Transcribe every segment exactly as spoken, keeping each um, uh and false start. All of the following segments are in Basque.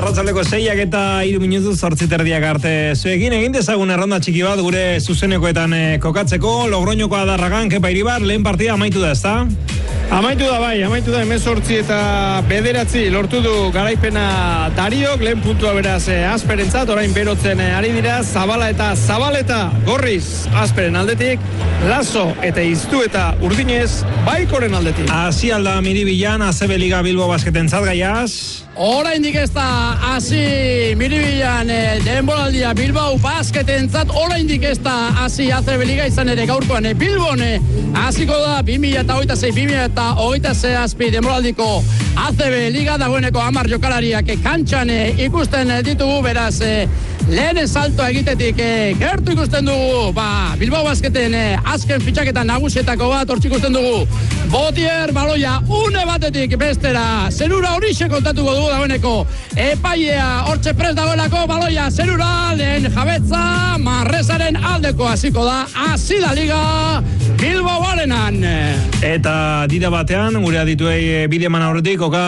Arratsaldeko seiak eta hiru minutu zortzi terdiak arte zuekin egin dezagun erronda txiki bat gure zuzenekoetan eh, kokatzeko. Logroñoko Adarragan, Kepa Iribar, lehen partida amaitu da, ezta? Amaitu da bai, amaitu da hemezortzi eta bederatzi lortu du garaipena Dariok, lehen puntua beraz eh, Asperentzat, orain berotzen eh, ari dira, Zabala eta Zabaleta, Gorriz, Asperen aldetik, Lazo eta Iztu eta Urdinez, Baikoren aldetik. Hasi alda Miribilan, A C B Liga Bilbo basketentzat gaiaz. Oraindik ez da hasi Miribilan eh, denboraldia Bilbao basketentzat, oraindik ez da hasi A C B Liga izan ere gaurkoan eh, Bilbon eh, hasiko da bi mila hogeita sei bi mila hogeita zazpi denboraldiko A C B Liga, dagoeneko hamar jokalariak eh, kantxan eh, ikusten eh, ditugu, beraz eh, lehen salto egitetik eh, gertu ikusten dugu, ba, Bilbao basketen eh, azken fitxaketa nagusietako bat hortzik ikusten dugu. Botier baloia une batetik bestera, zerura horixe kontatuko dugu dagoeneko. Epailea hortxe prest dagoelako, baloia zerura, lehen jabetza, Manresaren aldeko hasiko da, hasi da liga Bilbao Arenan. Eta dira batean, gure adituei bideman aurretik, oka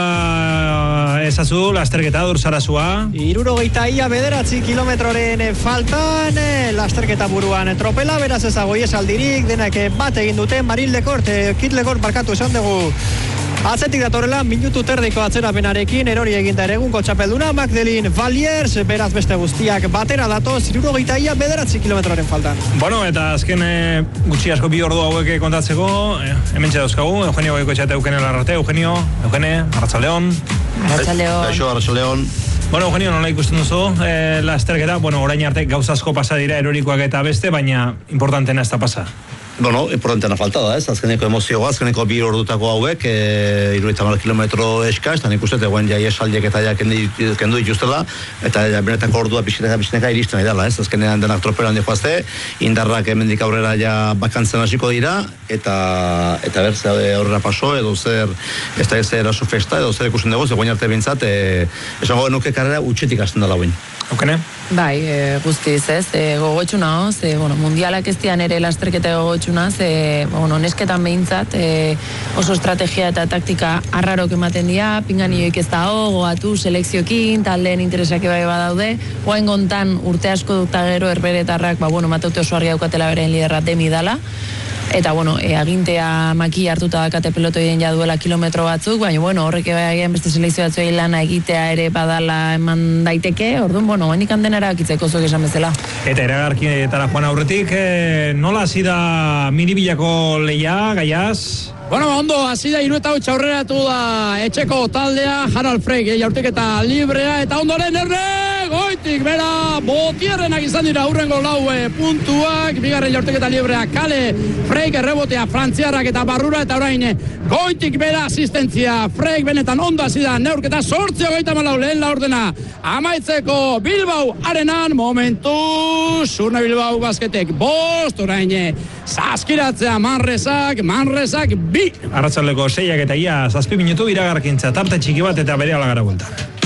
ezazu, lasterketa dursarazua. Hirurogeita ia bederatzi kilometroren faltan, lasterketa buruan tropela, beraz ezago iesaldirik, denak bat egin duten, Maril Lekort, Kit Lekort barkatu esan dugu. Atzetik datorrela, minutu terdiko atzerapenarekin, erori eginda ere egungo txapelduna, Magdalene Valiers, beraz beste guztiak batera datoz, hirurogeita ia bederatzi kilometroren faltan. Bueno, eta azken e, gutxi asko bi ordu hauek kontatzeko, e, hemen txedauzkagu, Eugenio Goiko etxate Eugenio Larrarte, Eugenio, Eugene, Arratsaldeon. Arratsaldeon. Kaixo, Arratsaldeon. Bueno, Eugenio, nola ikusten duzu, e, lasterketa, bueno, orain arte gauza asko pasa dira erorikoak eta beste, baina importantena ez da pasa. Bueno, importantena falta da, ez? Azkeneko emozioa, azkeneko bi ordutako hauek, e, irurogeita hamar kilometro eskaz, eta nik uste, eguen jai esaldiek eta ja kendu dituztela, eta ja, benetako ordua pixineka pixineka iristen nahi dela, ez? Azkenean denak tropelan dihoazte, indarrak hemendik aurrera ja bakantzen hasiko dira, eta eta ber, zer aurrera paso, edo zer, ez da ez eraso festa, edo zer ikusten dugu, eguen arte bintzat, e, esango nuke karrera utxetik hasten dela guen. Okene? Bai, e, guztiz, ez, e, gogotxuna hoz, e, bueno, mundialak ez dian ere lasterketa gogotxuna, e, bueno, nesketan behintzat, e, oso estrategia eta taktika arrarok ematen dira, pinganioik ez da ho, goatu selekziokin, taldeen interesak bai badaude, goain gontan urte asko dukta gero herberetarrak, ba, bueno, mataute oso argi daukatela beren liderra Demi dala, eta, bueno, e, agintea maki hartuta dakate pelotoiden ja duela kilometro batzuk, baina, bueno, horrek ebagian beste selekzio batzuei lana egitea ere badala eman daiteke, orduan, bueno, hendik handen erakitzeko zuek esan bezala. Eta eragarkietara joan aurretik, e, nola hasi da Miribilako leia, gaiaz? Bueno, ondo, hasi da hiru eta hots aurreratu da etxeko taldea, Harald Freik, jaurtiketa librea, eta ondoren erre, goitik, bera, Botierrenak izan dira aurrengo lau puntuak, bigarren jaurtiketa librea, Kale, Freik, errebotea, Frantziarrak eta Barrura, eta orain, goitik, bera, asistentzia, Freik, benetan ondo hasi da, neurketa sortzi hogeita malau lehen laurdena, amaitzeko Bilbao Arenan, momentu, Surne Bilbao basketek, bost, orain, saskiratzea Manresak, Manresak, bi. Arratsaldeko seiak eta ia zazpi minutu iragarkintza, tarte txiki bat eta bere alagara buelta.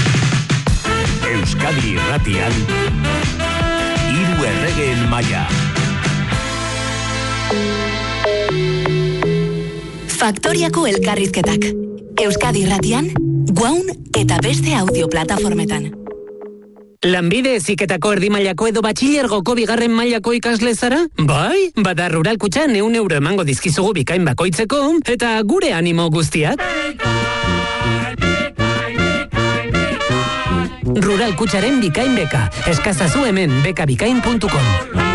Euskadi Irratian, hiru erregeen maila. Faktoriako elkarrizketak. Euskadi Irratian, Guaun eta beste audio plataformetan. Lanbide heziketako erdi mailako edo batxilergoko bigarren mailako ikasle zara? Bai, bada Rural Kutxan ehun euro emango dizkizugu bikain bakoitzeko, eta gure animo guztiak. Rural Kutxaren bikain beka. Eskazazu hemen bekabikain puntu com.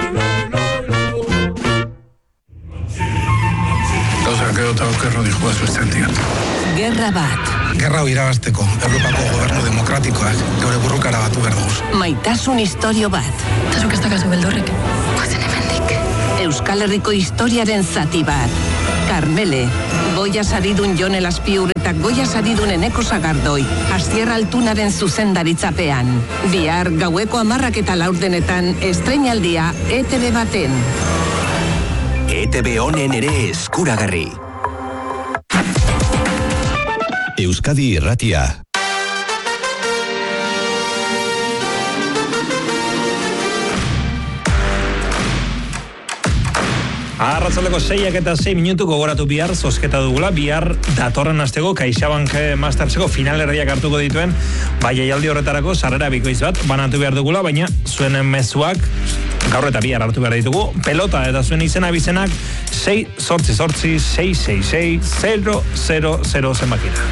Gauzak edo eta okerro dijo bat zuzten diat. Gerra bat. Gerra hau irabazteko, Europako gobernu demokratikoak, gaur burrukara batu behar dugu. Maitasun historio bat. Tasuk ez dakazu beldorrek. Guazen hemendik. Euskal Herriko historiaren zati bat. Karmele, Goia saridun Jon Elazpiur eta Goia saridun Eneko Sagardoi, Asier Altunaren zuzendaritzapean. Bihar gaueko hamarrak eta laurdenetan estreinaldia E T B baten. E T B honen ere eskuragarri. Euskadi Irratia. Arratsaldeko seiak eta sei minutu gogoratu bihar zozketa dugula, bihar datorren asteko CaixaBank Masterseko finalerdiak hartuko dituen, bai jaialdi horretarako sarrera bikoitz bat banatu behar dugula, baina zuen mezuak gaur eta bihar hartu behar ditugu, pelota eta zuen izena bizenak sei zortzi zortzi sei sei sei zero zero zero zenbakira.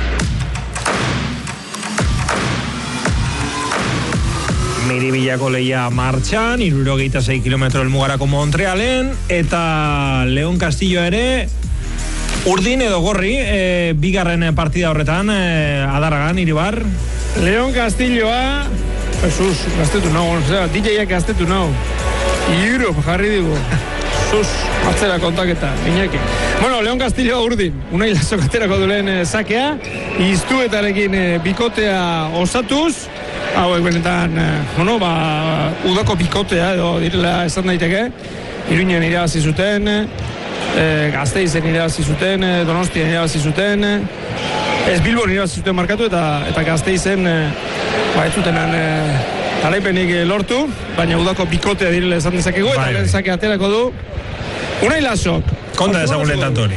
Miribillako lehia martxan, hirurogeita sei kilometro helmugarako Montrealen, eta Leon Castillo ere urdin edo gorri, e, bigarren partida horretan, e, Adarragan, Iribar. Leon Castilloa, Jesus, gaztetu nau, D J-ak gaztetu nau, Iuro, jarri digu. Sus, atzera kontaketa, Iñaki. Bueno, Leon Castillo urdin, unai lasok aterako dulen e, sakea, iztuetarekin e, bikotea osatuz, hauek benetan, e, bueno, ba, udako bikotea edo direla esan daiteke, Iruinen irabazi zuten, e, Gasteizen irabazi zuten, e, Donostian irabazi zuten, e, ez Bilbon irabazi zuten markatu eta eta Gasteizen e, ba, ez zutenan e, garaipenik lortu, baina udako bikotea direla esan dezakegu, eta lehen zake aterako du Unai Lasok. Konta ezagun lehen tanto hori.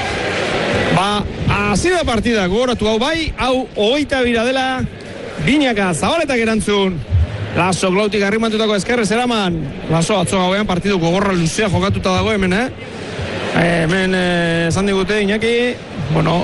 Ba, hasi da partida, gogoratu hau bai, hau hogeita bira dela, Binaka, Zabaletak erantzun, Lasok lautik arrimantutako eskerrez eraman, Laso atzo gauean partidu gogorra luzea jokatuta dago hemen, eh? E, hemen eh, esan digute, Iñaki, bueno,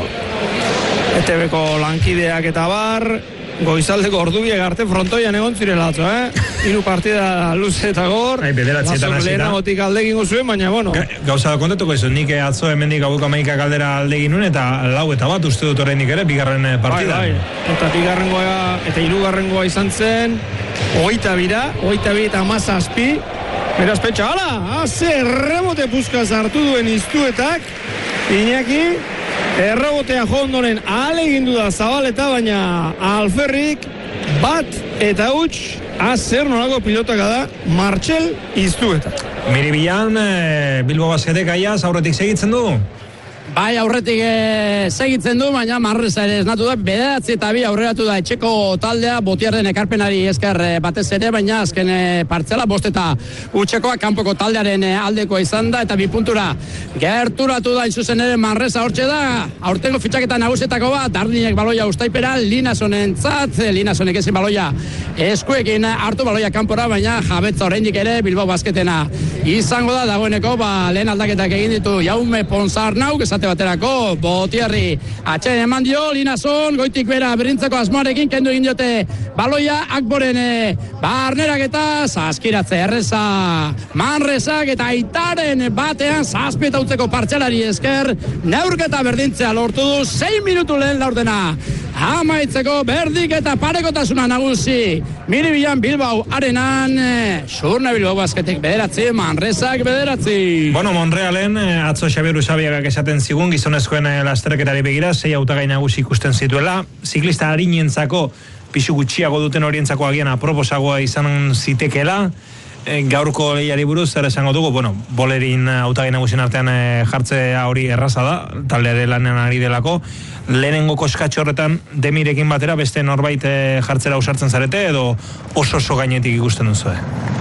E T B-ko lankideak eta bar, goizaldeko ordubiek arte frontoian egon zirela atzo, eh? Hiru partida luze eta gor. Ai, bederatzietan hasi da. Lehenagotik aldegingo zuen, baina, bueno. Ga, gauza da kontatuko izun, nik atzo hemendik gauko amaika kaldera aldegin nuen, eta lau eta bat uste dut oraindik ere, bigarren partida. Bai, bai. Eta bigarrengoa, eta hirugarrengoa izan zen, hogeita bira, hogeita bira eta amazazpi, beraz pentsa, hala, haze errebote puskaz hartu duen iztuetak, Iñaki, errebotea jo ondoren ahal egindu da Zabaleta, baina alferrik bat eta huts azer nolako pilotaka da Martxel iztuetak. Miribilan, e, Bilbo Basketek aiaz aurretik segitzen du? Bai, aurretik e, segitzen du, baina Manresa ere esnatu da, bederatzi eta bi aurreratu da etxeko taldea, Botiarren ekarpenari esker e, batez ere, baina azken e, partzela, bost eta utxekoa kanpoko taldearen e, aldekoa izan da, eta bi puntura gerturatu da izuzen ere Manresa hortxe da, aurtengo fitxaketa nagusetako bat, Dardinek baloia ustaipera, Linasonen tzat, Linasonek ezin baloia eskuekin hartu baloia kanpora, baina jabetza oraindik ere Bilbao Basketena izango da, dagoeneko, ba, lehen aldaketak egin ditu Jaume Ponsarnauk, esate baterako, Botiarri atxen eman dio, Linason, goitik bera berintzeko asmoarekin, kendu egin diote baloia, Akboren e, barnerak eta saskiratze erreza Manresak eta Aitaren batean zazpieta utzeko partxelari esker, neurketa berdintzea lortu du, sei minutu lehen laurdena amaitzeko berdik eta parekotasuna nagusi Miribilan Bilbao arenan, Surne Bilbao Basketek bederatzi, Manresak bederatzi. Bueno, Monrealen, atzo Xabier Usabiagak esaten zigun, gizonezkoen lasterketari begira, sei hautagai nagusi ikusten zituela, ziklista harinentzako, pixu gutxiago duten horientzako agian aproposagoa izan zitekela, e, gaurko lehiari buruz, zer esango dugu, bueno, bolerin hautagai nagusien artean e, jartzea hori erraza da, taldeare lanean ari delako, lehenengo koskatxo horretan Demirekin batera beste norbait e, jartzera ausartzen zarete, edo oso oso gainetik ikusten duzu, eh?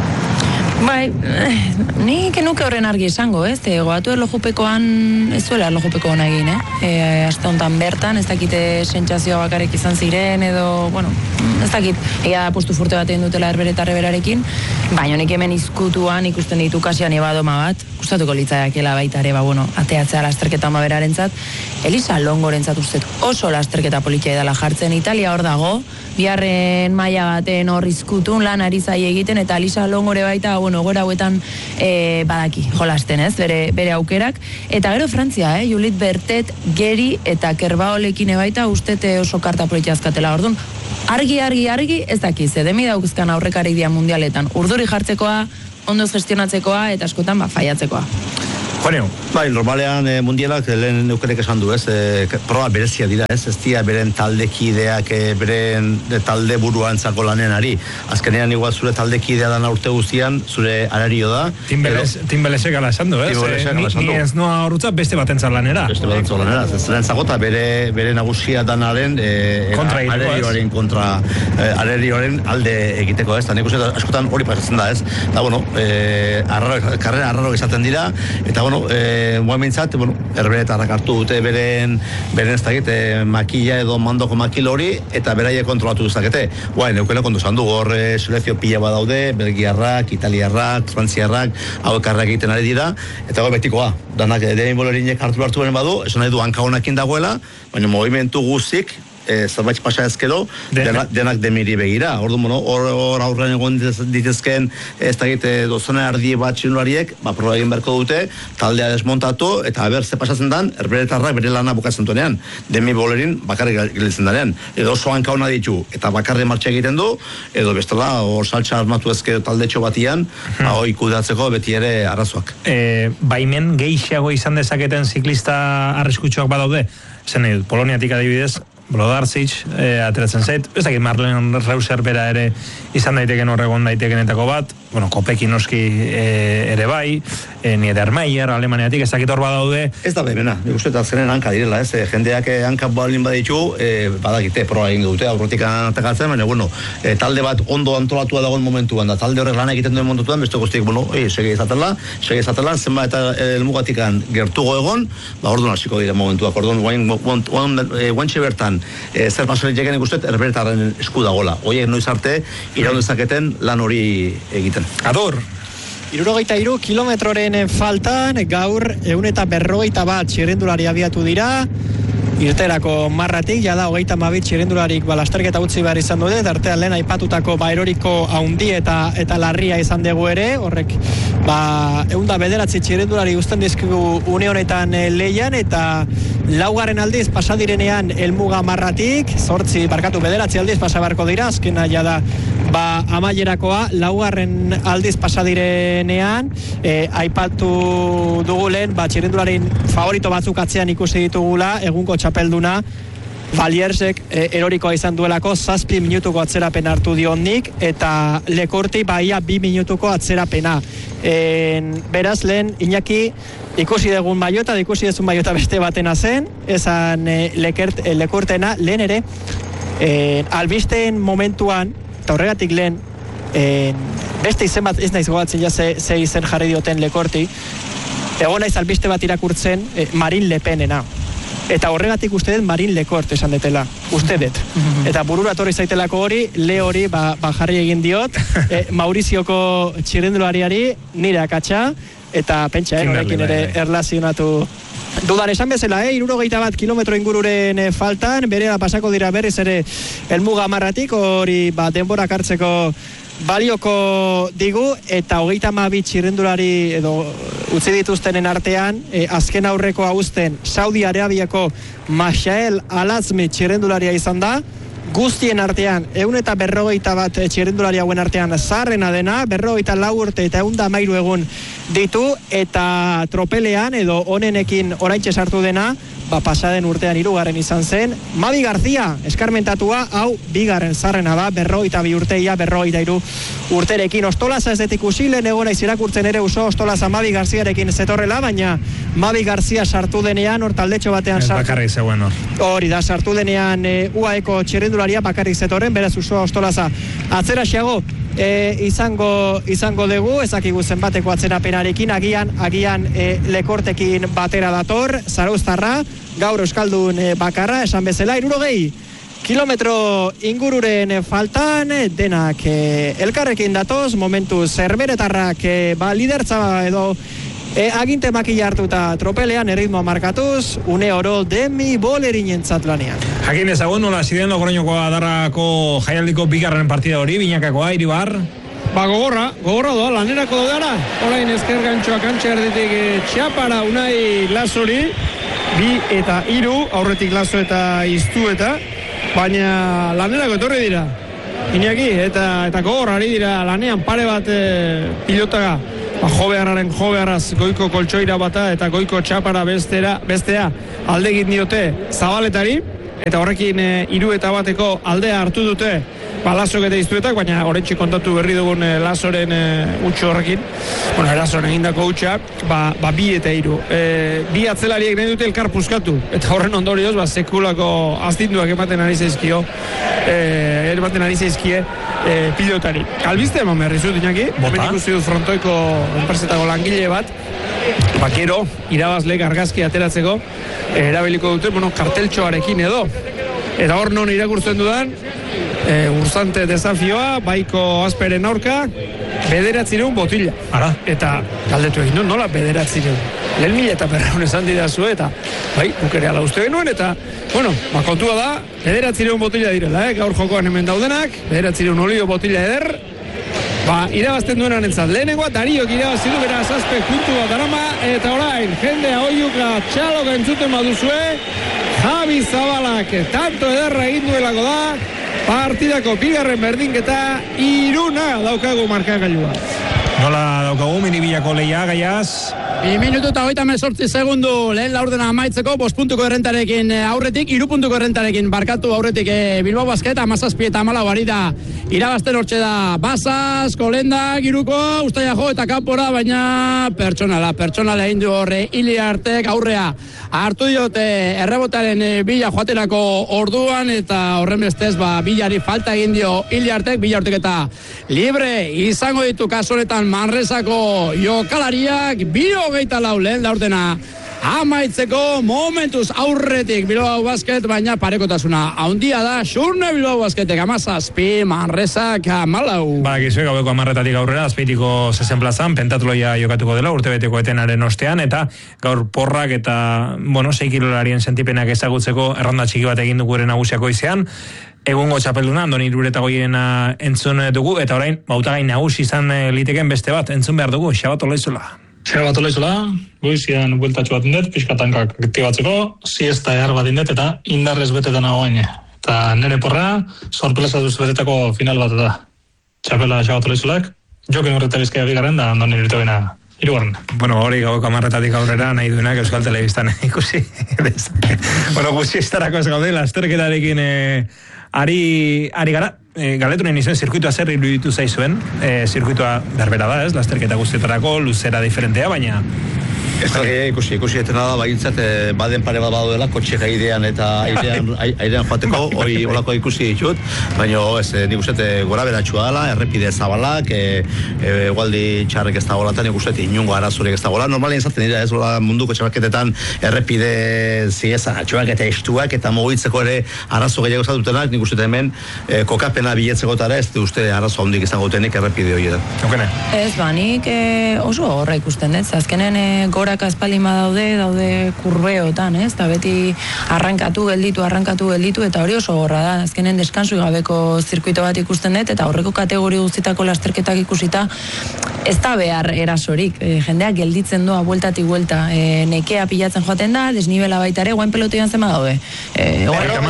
Bai, ni kenuke horren argi esango, ez? E, goatu erlojupekoan, ez zuela erlojupekoan egin, eh? E, Azte honetan bertan, ez dakite sentsazioa bakarrik izan ziren, edo, bueno, ez dakit, egia da postu furte bat egin dutela erberetarre berarekin, baina nik hemen izkutuan ikusten ditu kasian ebadoma bat, gustatuko litzaiakela baita ere, ba, bueno, ateatzea lasterketa ama berarentzat, Elisa Longorentzat ustez oso lasterketa politia edala jartzen, Italia hor dago, biharren maila baten hor izkutun lan ari zai egiten, eta Elisa Longore baita, bueno, gora hauetan e, badaki, jolasten, ez, bere, bere aukerak. Eta gero Frantzia, eh, Julit Bertet, Geri eta Kerbaolekin ebaita ustete oso karta politia azkatela. Orduan, argi, argi, argi, ez dakiz, edemi daukizkan aurrekari dia mundialetan. Urduri jartzekoa, ondoz gestionatzekoa, eta askotan, ba, faiatzekoa. Bueno, Bai, normalean e, mundialak lehen neukerek esan du, ez, e, proba berezia dira, ez, ez dira beren taldekideak, e, beren de, talde buruantzako lanen ari. Azkenean igual zure taldekidea dana urte guztian, zure arario da. Timbelesek ala esan du, ez? Ni ez noa horretza beste batentzat lanera. Beste batentzat lanera, ez lehen zagota bere, bere nagusia danaren e, kontra arerioaren kontra, e, arerioaren alde egiteko, ez, eta nik uste askotan hori pasatzen da, ez, eta bueno, e, arraro, karrera arraro izaten dira, eta bueno, e, moa mintzat, bueno, erberetarrak hartu dute beren, beren ez dakit, e, makilla edo mandoko makil hori, eta beraie kontrolatu duzakete. Guai, neukene kontu zandu, hor e, selekzio pila badaude, belgiarrak, italiarrak, frantziarrak, hau ekarrak egiten ari dira, eta hau betikoa, danak dein bolerinek hartu hartu beren badu, esan nahi du hanka honakin dagoela, baina movimentu guztik, E, zerbait pasa ezkero, denak, denak demiri begira. Ordu, bueno, hor, hor aurren egon ditezken, ez da egite dozena erdi bat txinulariek, ba, proba egin beharko dute, taldea desmontatu, eta haber ze pasatzen dan, erberetarrak bere lana bukatzen duenean. Demi bolerin bakarrik gilitzen danean. Edo oso hankauna ditu, eta bakarrik martxa egiten du, edo bestela, hor saltsa armatu ezke taldetxo batian, hmm. ba, hoi kudatzeko beti ere arazoak. E, baimen gehiago izan dezaketen ziklista arriskutsuak badaude? Zen, Poloniatik adibidez, Blodartzic, eh, ateratzen zait, ez dakit Marlen Reuser bera ere izan daiteken horregon daitekenetako bat, bueno, Kopekin noski eh, ere bai, eh, Niedermayer, Alemaniatik, ez dakit hor badaude. Ez da behemena, nik uste eta zenen hanka direla, ez, eh, jendeak hanka balin baditu, eh, badakite, proa egin dute, aurrotik atakatzen, baina, bueno, eh, talde bat ondo antolatua dagoen momentuan, da talde horrek lan egiten duen momentuan, beste guztiek, bueno, eh, segi izatela, segi izatela, zenba eta elmugatikan gertugo egon, ba, orduan hasiko dire momentuak, orduan, guantxe bertan, E, zer pasarik jeken ikustet, erberetaren esku dagola. Oiek noiz arte, iraun dezaketen lan hori egiten. Ador! Hirurogeita hiru kilometroren faltan, gaur ehun eta berrogeita bat txirrindulari abiatu dira, irterako marratik, jada hogeita hamabi txirrindularik balasterketa utzi behar izan dute, dartean lehen aipatutako baeroriko haundi eta eta larria izan dugu ere, horrek ba, ehun eta bederatzi txirrindulari uzten dizkigu une honetan leian, eta laugarren aldiz pasadirenean helmuga marratik, zortzi, barkatu bederatzi aldiz pasabarko dira, azkena jada ba, amaierakoa, laugarren aldiz pasadirenean, e, aipatu dugu lehen, ba, txirrindularin favorito batzuk atzean ikusi ditugula, egunko txapelduna, Valiersek e, erorikoa izan duelako, zazpi minutuko atzerapen hartu dionnik, eta Lekorti baia bi minutuko atzerapena. En, beraz, lehen, Iñaki, ikusi dugun Baiota, ikusi duzun Baiota beste batena zen, esan e, lekert, e, Lekortena, lehen ere, e, albisteen momentuan, eta horregatik lehen, e, beste izen bat, ez naiz gogatzen ja ze, ze izen jarri dioten Lekorti, egon naiz albiste bat irakurtzen, e, Marin Le Penena. Eta horregatik uste dut Marin Lekort esan detela, uste dut. Eta burura torri zaitelako hori, le hori ba, ba jarri egin diot, e, Maurizioko txirrindulariari nire akatsa, eta pentsa, eh, horrekin ere erlazionatu. Dudan esan bezala, eh, hirurogeita bat kilometro ingururen eh, faltan, berera pasako dira berriz ere helmuga marratik, hori ba, denborak hartzeko balioko digu, eta hogeita hamabi txirrindulari edo utzi dituztenen artean, e, azken aurreko uzten Saudi Arabiako Mashael Al-Azmi txirrindularia izan da, guztien artean, ehun eta berrogeita bat txirrindulari hauen artean zaharrena dena, berrogeita lau urte eta ehun eta hamairu egun ditu, eta tropelean edo onenekin oraintxe sartu dena, ba, pasaden urtean hirugarren izan zen, Mavi García, eskarmentatua, hau bigarren zarrena da, berrogeita bi urteia, berrogeita hiru urterekin. Ostolaza ez detik usilen, egona izirakurtzen ere uso Ostolaza Mavi Garciarekin zetorrela, baina Mavi García sartu denean, hor taldetxo batean sartu. Bakarrik zegoen hor. Hori da, sartu denean e, U A Eko txirrindularia bakarrik zetorren, beraz uso Ostolaza atzera xeago, E, izango izango dugu, ezakigu zenbateko atzerapenarekin, agian agian e, Lekortekin batera dator, Zarauztarra, gaur euskaldun e, bakarra, esan bezala, hirurogei kilometro ingururen faltan, denak e, elkarrekin datoz, momentu zerberetarrak e, ba, lidertza edo E, aginte makila hartuta tropelean erritmoa markatuz, une oro Demi Bolerin lanean. Jakin ezagun, nola ziren Logroñoko adarrako jaialdiko bigarren partida hori, binakakoa, Iribar? Ba, gogorra, gogorra doa, lanerako dodara. Orain ezker gantxoa kantxe erditik txapara Unai Lasori, bi eta hiru, aurretik Laso eta Iztu eta, baina lanerako etorri dira. Iñaki, eta, eta gogorra ari dira lanean pare bat e, pilotaga ba, jobearraren jobearraz goiko koltsoira bata eta goiko txapara bestera, bestea alde egin diote Zabaletari, eta horrekin e, iru eta bateko aldea hartu dute ba, Lasok eta Iztuetak, baina horretxe kontatu berri dugun e, Lasoren e, utxo horrekin, bueno, Lasoren egindako utxa, ba, ba bi eta iru. E, bi atzelariek nahi dute elkar puskatu, eta horren ondorioz, ba, sekulako astinduak ematen ari zaizkio, e, ematen ari zaizkie e, pilotari. Albiste eman berri zut, Iñaki, hemen ikusi dut frontoiko enpresetako langile bat, ba, gero, irabazleek argazki ateratzeko, e, erabiliko dute, bueno, karteltxoarekin edo, eta hor non irakurtzen dudan, e, urzante desafioa, baiko Asperen aurka, bederatzireun botila. Ara. Eta galdetu egin dut, nola bederatzireun? Lehen mila eta berraun esan didazu, eta bai, bukere ala uste genuen, eta, bueno, ba, kontua da, bederatzireun botila direla, eh? Gaur jokoan hemen daudenak, bederatzireun olio botila eder, ba, irabazten duenan entzat. Lehenengoa, Dariok irabazi du, beraz, azpe puntu bat darama, eta orain, jendea oiuka txaloka entzuten baduzue, Javi Zabalak, tanto ederra egin duelako da, partidako bigarren berdinketa, iruna daukagu markagailua. Nola daukagu minibillako leia gaiaz? Bi minutu eta hogeita hemezortzi segundu lehen laurdena amaitzeko, bost puntuko errentarekin aurretik, hiru puntuko errentarekin barkatu aurretik e, Bilbao Basket, amazazpi eta amalau ari da irabazten hortxe da Basas, Kolenda, Giruko, Ustaia jo eta kanpora, baina pertsonala, pertsonala egin du horre Iliartek aurrea hartu diote errebotaren e, bila joaterako orduan, eta horren bestez ba, bilari falta egin dio Iliartek, bila hortek eta libre izango ditu kasu honetan Manresako jokalariak, bi hogeita lau lehen laurdena amaitzeko momentuz aurretik Bilbao Basket, baina parekotasuna handia da, Xurne Bilbao Basketek amazazpi, Manresak amalau. Ba, gizue gaueko amarretatik aurrera, azpeitiko zezen plazan, pentatloia jokatuko dela, urtebeteko etenaren ostean, eta gaur porrak eta, bueno, sei kilolarien sentipenak ezagutzeko erronda txiki bat egin dugu ere nagusiako izean, egungo txapelduna, Andoni Irureta goiena entzun dugu, eta orain, bautagai nagusi izan liteken beste bat, entzun behar dugu, Xabat Olaizola. Xabat Olaizola, goizian bueltatxo bat indet, pixkatankak aktibatzeko, siesta ehar bat indet, eta indarrez betetan nagoen. Eta nire porra, sorpresa duz betetako final bat da. Txapela Xabat Olaizolak, jokin horreta bizkaia bigarren da, Andoni Irureta goiena hirugarren. Bueno, hori gaueko amarretatik aurrera nahi duenak Euskal Telebistan ikusi. Bueno, guzti estarako ez gaude, lasterketarekin eh, ari, ari gara. E, Galetunen izan zirkuitua zer iruditu zaizuen, e, zirkuitua berbera da, ez, lasterketa guztietarako, luzera diferentea, baina Ez da, ikusi, ikusi etena da, bagintzat, baden pare bat badoela, kotxe gaidean eta airean, airean joateko, hori olako ikusi ditut, baina ez, nik uste gora beratxua dela, errepide zabalak, e, e, egualdi txarrek ez da golatan, nik uste inungo arazurik ez da gola, normalien zaten dira, ez gola munduko txabaketetan errepide ziezan atxuak eta estuak, eta mogitzeko ere arazo gehiago zatutenak, nik uste hemen e, kokapena biletzeko tara, ez uste arazo handik izango tenik errepide horietan. Okay. Ez, ba, nik e, oso horra ikusten, ez, azkenen e, gorak aspalima daude, daude kurbeotan, ez? Eta beti arrankatu gelditu, arrankatu gelditu, eta hori oso gorra da. Azkenen deskansu gabeko zirkuito bat ikusten dut, eta horreko kategori guztitako lasterketak ikusita, ez da behar erasorik. E, jendeak gelditzen doa, bueltatik buelta. E, nekea pilatzen joaten da, desnibela baita ere, guain pelotean zema daude. E,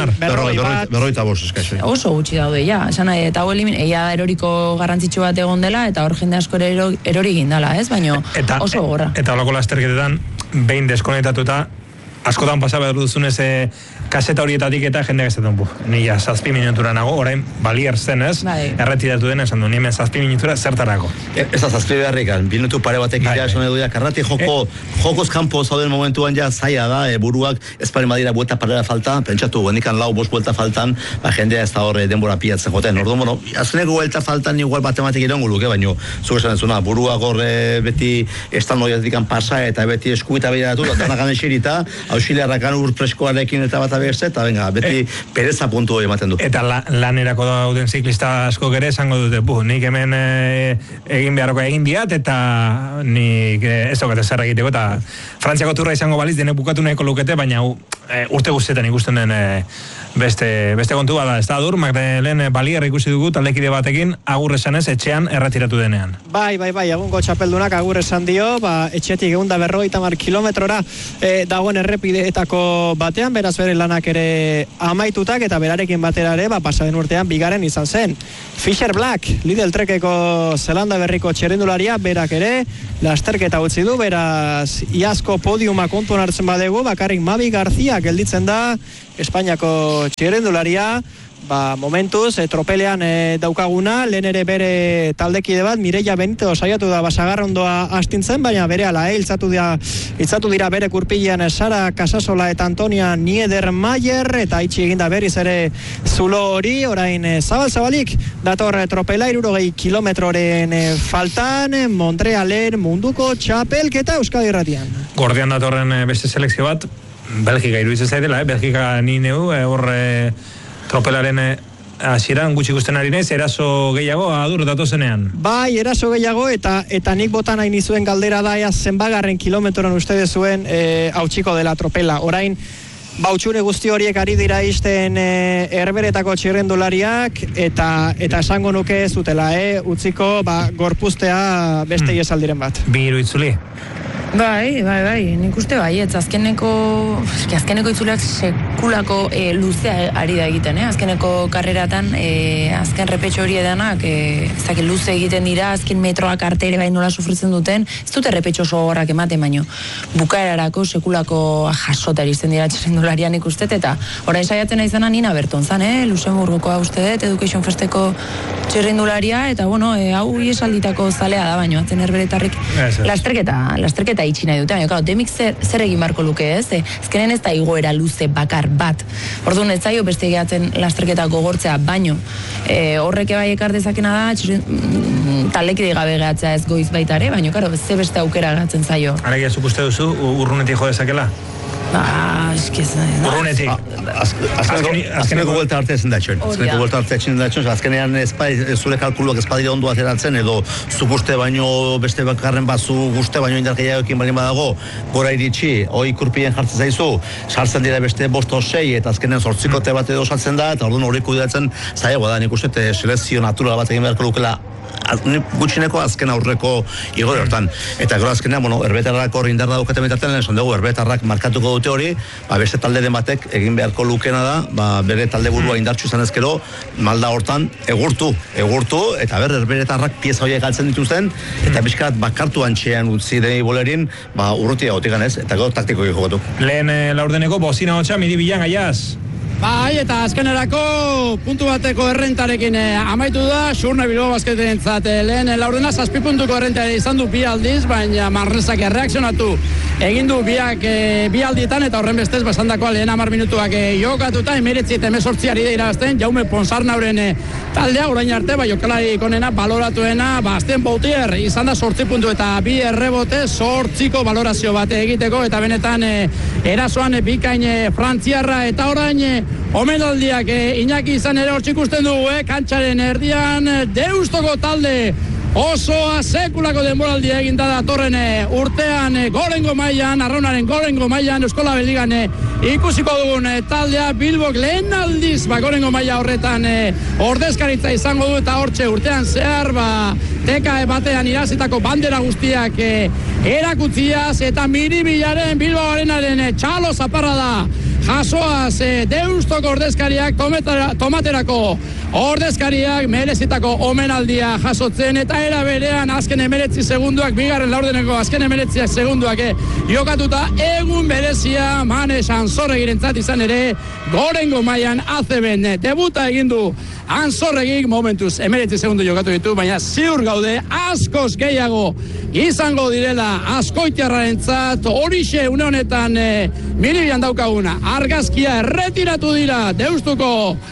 Berroita bost eskaixo. Oso gutxi daude, ja. Esan nahi, eta hau elimin, eia eroriko garrantzitsu bat egon dela, eta hor jende asko ere erori gindala, ez? Baina oso gorra. Eta holako lasterketetan, behin deskonektatuta, askotan pasa behar duzunez e, kaseta horietatik eta jendeak esaten bu. Nila zazpi minutura nago, orain balier zen ez, bai. Erretiratu dena esan du, niemen zazpi minutura zertarako. E, ez da zazpi beharrikan, minutu pare batek bai, ira esan edu ja, karrati joko, e? jokoz kanpo zauden momentuan ja zaila da, e, buruak ez paren badira buelta parera falta, pentsatu, bendikan lau bost buelta faltan, ba, jendea ez da horre denbora piatzen joten. Orduan, bueno, azkeneko buelta faltan igual matematik irango luke, baino, zuk esan ezuna, buruak horre beti estan noiatikan pasa eta beti eskuita behiratu, eta nagan esirita, auxiliarrakan urpreskoarekin eta bat abertze, eta venga, beti e, pereza puntu hori ematen du. Eta la, lanerako dauden ziklista asko ere esango dute, bu, nik hemen e, egin beharroko egin diat, eta nik e, ez daukate zer egiteko, eta Frantziako turra izango baliz, denek bukatu nahiko lukete, baina e, urte guztietan ikusten den e, Beste, beste kontu bada, ez da dur, Magdalen Balier ikusi dugu taldekide batekin agur esanez etxean erretiratu denean. Bai, bai, bai, egungo txapeldunak agur esan dio, ba, etxetik egun da berrogeita hamar kilometrora e, dagoen errepideetako batean, beraz bere lanak ere amaitutak eta berarekin batera ere, ba, pasaden urtean bigaren izan zen. Fisher Black, Lidl Trekeko Zelanda berriko txerrindularia, berak ere, lasterketa utzi du, beraz, iazko podiuma kontuan hartzen badegu, bakarrik Mavi García gelditzen da, Espainiako txirrendularia, ba, momentuz, e, tropelean e, daukaguna, lehen ere bere taldekide bat, Mireia Benito saiatu da basagarrondoa astintzen, baina bere ala, eh, iltzatu dira, iltzatu dira bere kurpilean Sara Casasola eta Antonia Niedermayer, eta itxi eginda berriz ere zulo hori, orain e, zabal-zabalik, dator e, tropela, irurogei kilometroren e, faltan, e, Montrealen munduko txapelketa Euskadi Irratian. Gordian datorren e, beste selekzio bat, Belgika iruditzen zaidela, eh? Belgika ni neu, eh, hor eh, tropelaren eh, hasieran gutxi ikusten ari naiz, eraso gehiago adur datozenean. Bai, eraso gehiago eta eta nik botan hain izuen galdera da ea zenbagarren kilometron uste zuen eh, hautsiko dela tropela. Orain, bautxune guzti horiek ari dira izten e, erberetako txirrendulariak eta eta esango nuke zutela, eh? Utziko ba, gorpuztea beste hmm. iesaldiren bat. Bi hiru itzuli? Bai, bai, bai, nik uste bai, ez azkeneko, azkeneko itzuleak sekulako e, luzea ari da egiten, eh? Azkeneko karreratan, e, azken repetxo hori edanak, e, ez dakit luze egiten dira, azken metroak arte ere bai nola sufritzen duten, ez dute repetxo sogorrak ematen, baino bukaerarako sekulako jasota iristen dira txerrendularian ikustet, eta orain saiatzen izana Nina Berton zan, eh? Luxemburgokoa uste dut, Education Festeko txerrendularia, eta bueno, e, hau iesalditako zalea da, baino, atzen erberetarrik lasterketa, lasterketa itxi nahi dute, baina, claro, demik zer, zer egin barko luke, ez? E, ezkenen ez da igoera luze bakar bat. Orduan ez zaio beste gehatzen lasterketa gogortzea, baino e, horreke bai ekar dezakena da, txirin, talekide gabe gehatzea ez goiz baitare, baina, claro, ze beste aukera gehatzen zaio. Alegia, zuk uste duzu, urrunetik jo dezakela? Ba, eskiz... Urrunetik. Azkeneko guelta arte ezin datxon. Azkeneko guelta arte ezin datxon. Azkenean zure kalkuluak ezpadire ondo ateratzen, edo zuk uste baino beste bakarren bat zu guzte baino indarkeiagoekin balin badago, gora iritsi, hoi kurpien jartzen zaizu, sartzen dira beste bost o sei, eta azkenean zortzikote bat edo saltzen da, eta orduan hori kudeatzen zaiagoa da, nik uste selezio natural bat egin beharko lukela gutxineko azken aurreko igore hortan. Eta gero azkenean, bueno, erbetarrak hor indarra daukaten betartzen, esan dugu, erbetarrak markatuko dute hori, ba, beste talde den batek egin beharko lukena da, ba, bere talde burua indartsu izan ezkero, malda hortan egurtu, egurtu, eta ber, erbetarrak pieza horiek galtzen dituzten, eta bizkat bakartu antxean utzi deni bolerin, ba, urrutia gotikan ez, eta gero taktiko jokatu. Lehen eh, laurdeneko bozina hotxa, miribilan gaiaz. Bai, eta azkenerako puntu bateko errentarekin eh, amaitu da, Xurne Bilbao Basketen zate lehen eh, laurdena zazpi puntuko errentare izan du bi aldiz, baina Manresak erreakzionatu egin du biak eh, bi aldietan, eta horren bestez basandakoa lehen hamar minutuak eh, jokatuta, emeretzi eta emezortziari da irabazten, Jaume Ponsarnauren eh, taldea, orain arte, bai, jokalari konena, baloratuena, Basten Bautier, izan da sortzi puntu eta bi errebote, sortziko balorazio bate egiteko, eta benetan eh, erasoan eh, bikain eh, frantziarra, eta orain eh, omenaldiak eh, Iñaki izan ere hortzik ikusten dugu, eh, kantxaren erdian, eh, Deustoko talde osoa sekulako denboraldia eginda da torren eh, urtean eh, gorengo mailan, arraunaren gorengo mailan, Euskola Beligan eh, ikusiko dugun eh, taldea Bilbok lehen aldiz ba, gorengo maila horretan eh, ordezkaritza izango du, eta hortxe urtean zehar ba, teka batean irazitako bandera guztiak eh, erakutziaz, eta miribilaren Bilbao arenaren eh, txalo zaparra da jasoaz e, Deustoko ordezkariak tometara, tomaterako ordezkariak merezitako omenaldia jasotzen, eta era berean azken emeretzi segunduak, bigarren laurdeneko azken emeretzi segunduak e, jokatuta egun berezia Mane Sanzorregirentzat izan ere gorengo mailan A C B-en debuta egin du Anzorregik, momentuz emeretzi segundu jokatu ditu, baina ziur gaude askoz gehiago izango direla Azkoitiarrarentzat, horixe une honetan e, miribian daukaguna argazkia erretiratu dira Deustuko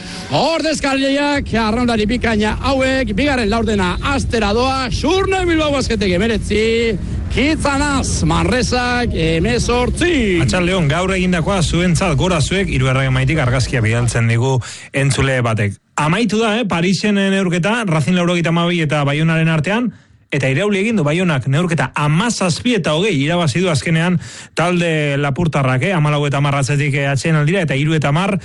ordezkariak, arraundari bikaina hauek, bigarren laurdena astera doa, Xurne Bilbao Basketek emeretzi, Kitzanaz, Manresak, emezortzi. Atxal Leon, gaur egindakoa zuentzat gora zuek, hiru errege maitik argazkia bidaltzen digu entzule batek. Amaitu da, eh, Parisen neurketa, Racing laurogeita hamabi eta Baionaren artean, eta irauli egin du Baionak neurketa hamazazpi eta hogei irabazi du azkenean talde lapurtarrak, eh? hamalau eta hamar atzetik atxeen aldira, eta hiru eta hamar